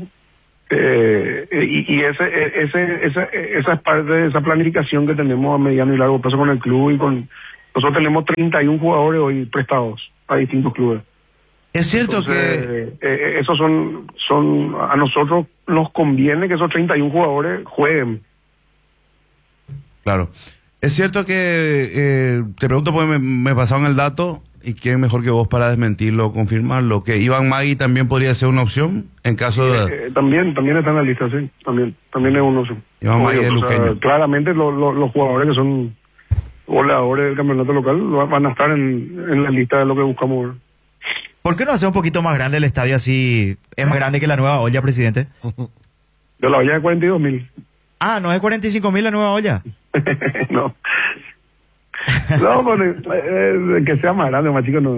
esa es parte de esa planificación que tenemos a mediano y largo plazo con el club y nosotros tenemos 31 jugadores hoy prestados a distintos clubes. Es cierto. Entonces, esos son a nosotros nos conviene que esos 31 jugadores jueguen. Claro. Es cierto que, te pregunto porque me pasaron el dato, y quién mejor que vos para desmentirlo o confirmarlo, que Iván Magui también podría ser una opción en caso de... También está en la lista, sí. También es una opción. Iván Magui es luqueño. Claramente los jugadores que son goleadores del campeonato local van a estar en la lista de lo que buscamos ver. ¿Por qué no hace un poquito más grande el estadio así? ¿Es más grande que la nueva olla, presidente? De la olla de 42,000. Ah, ¿no es 45,000 la nueva olla? No. No, pues, que sea más grande, más chico, no.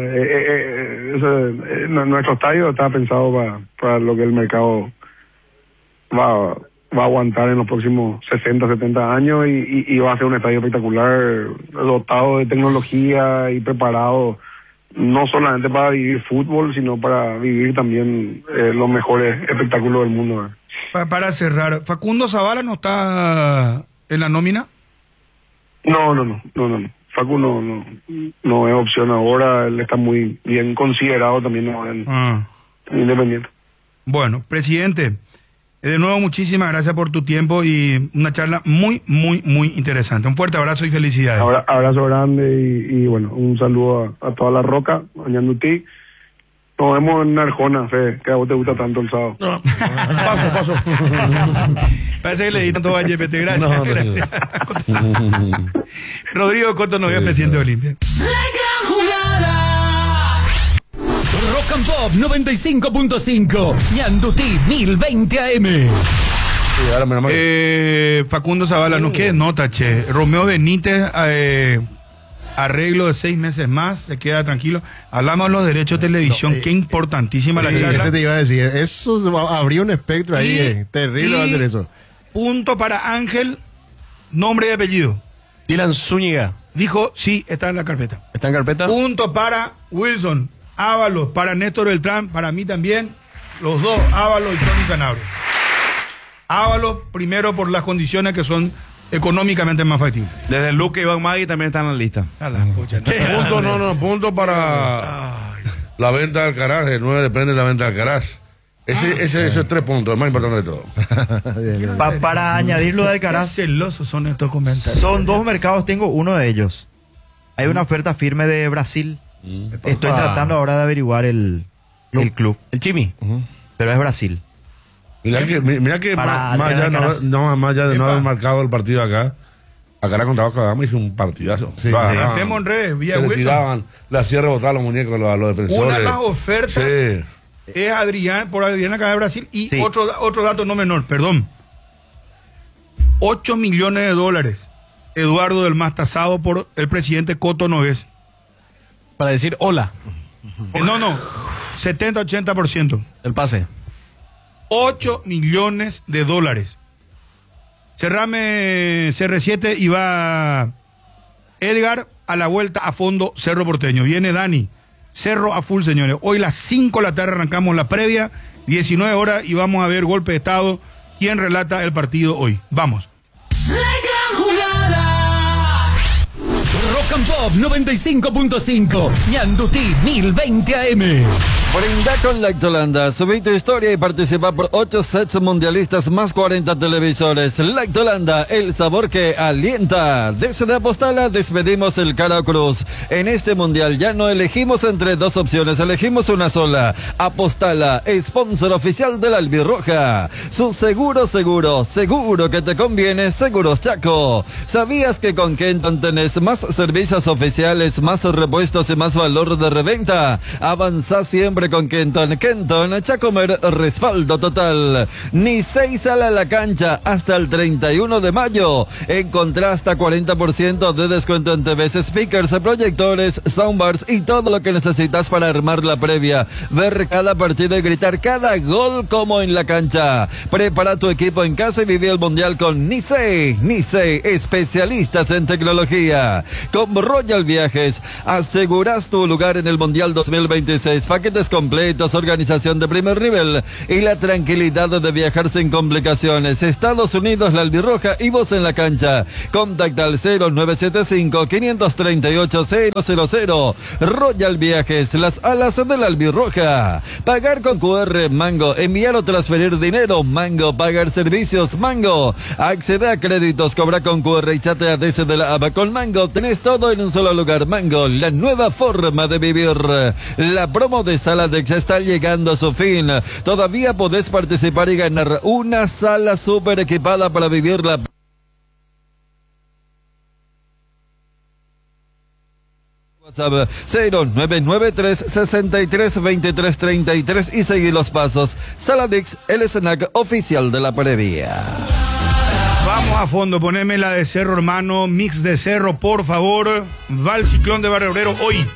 Nuestro estadio está pensado para lo que el mercado va a aguantar en los próximos 60, 70 años y va a ser un estadio espectacular, dotado de tecnología y preparado no solamente para vivir fútbol, sino para vivir también los mejores espectáculos del mundo. Para cerrar, ¿Facundo Zavala no está en la nómina? No. Facu no es opción ahora, él está muy bien considerado también en Independiente. Bueno, presidente, de nuevo muchísimas gracias por tu tiempo y una charla muy, muy, muy interesante. Un fuerte abrazo y felicidades. Abrazo grande y bueno, un saludo a toda la Roca, a Ñandutí. Nos vemos en Arjona, Fe, que a vos te gusta tanto el sábado. No. Paso. Parece que le editan todo a GPT. Gracias. Gracias. Rodrigo Coto Novia, presidente de Olimpia. Rock and Pop 95.5, Ñandutí 1020 AM. Facundo Zavala, no quede nota, che. Romeo Benítez, arreglo de 6 meses más, se queda tranquilo. Hablamos de los derechos de televisión, qué importantísima la charla. Ese te iba a decir, eso habría un espectro ahí, terrible va a ser eso. Punto para Ángel, nombre y apellido. Dylan Zúñiga. Dijo, sí, está en la carpeta. ¿Está en carpeta? Punto para Wilson, Ábalos, para Néstor Beltrán, para mí también, los dos, Ábalos y Tony Sanabria. Ábalos, primero por las condiciones que son económicamente más factibles. Desde el Luque y Iván Magui también están en la lista. Punto para la venta de Alcaraz. El 9 depende de la venta de Alcaraz. Esos 3 puntos, el más importante de todo. Para añadirlo de Alcaraz, qué celosos son estos comentarios. son 2 mercados, tengo uno de ellos. Hay una oferta firme de Brasil. Estoy tratando ahora de averiguar el club. El Chimi. Pero es Brasil. Mira que Para más allá Alcaraz. de no haber marcado el partido acá, Alcaraz contra Vasco da Gama hizo un partidazo. Sí. Estemos en redes, vía Se le Wilson. tiraban, le hacía rebotar a los muñecos a los defensores. Una de las ofertas Sí. es Adrián acá de Brasil. Y Sí. otro dato no menor, perdón. $8 millones. Eduardo del Mas tasado por el presidente Coto Nogués. Para decir hola. No, 70-80%. El pase. $8 millones. Cerrame CR7 y va Edgar a la vuelta a fondo Cerro Porteño. Viene Dani. Cerro a full, señores. Hoy a las 5 de la tarde arrancamos la previa, 19 horas, y vamos a ver golpe de estado. ¿Quién relata el partido hoy? Vamos. Rock and Pop 95.5, Ñandutí 1020 AM. Brinda con Lactolanda. Subí tu historia y participa por 8 sets mundialistas más 40 televisores. Lactolanda, el sabor que alienta. Desde Apostala despedimos el Cara Cruz. En este mundial ya no elegimos entre 2 opciones, elegimos una sola. Apostala, sponsor oficial de la Albirroja. Su seguro que te conviene, Seguros Chaco. ¿Sabías que con Kenton tenés más servicios parabrisas oficiales, más repuestos y más valor de reventa. Avanza siempre con Kenton. Kenton, echa a comer, respaldo total. Nisei sale a la cancha hasta el 31 de mayo. Encontrá hasta 40% de descuento en TVs, speakers, proyectores, soundbars y todo lo que necesitas para armar la previa. Ver cada partido y gritar cada gol como en la cancha. Prepara tu equipo en casa y vive el mundial con Nisei. Nisei, especialistas en tecnología. Con Royal Viajes, aseguras tu lugar en el Mundial 2026. Paquetes completos, organización de primer nivel y la tranquilidad de viajar sin complicaciones. Estados Unidos, la albirroja y vos en la cancha. Contacta al 0975-538-000. Royal Viajes, las alas de la albirroja. Pagar con QR, Mango. Enviar o transferir dinero, Mango. Pagar servicios, Mango. Accede a créditos, cobra con QR y chatea desde la app. Con Mango tenés todo en un solo lugar. Mango, la nueva forma de vivir. La promo de Saladex está llegando a su fin. Todavía podés participar y ganar una sala súper equipada para vivirla. WhatsApp 0993-632333 y seguí los pasos. Saladix, el snack oficial de la previa. Vamos a fondo, poneme la de Cerro, hermano, mix de Cerro, por favor. Va el Ciclón de Barrio Obrero hoy.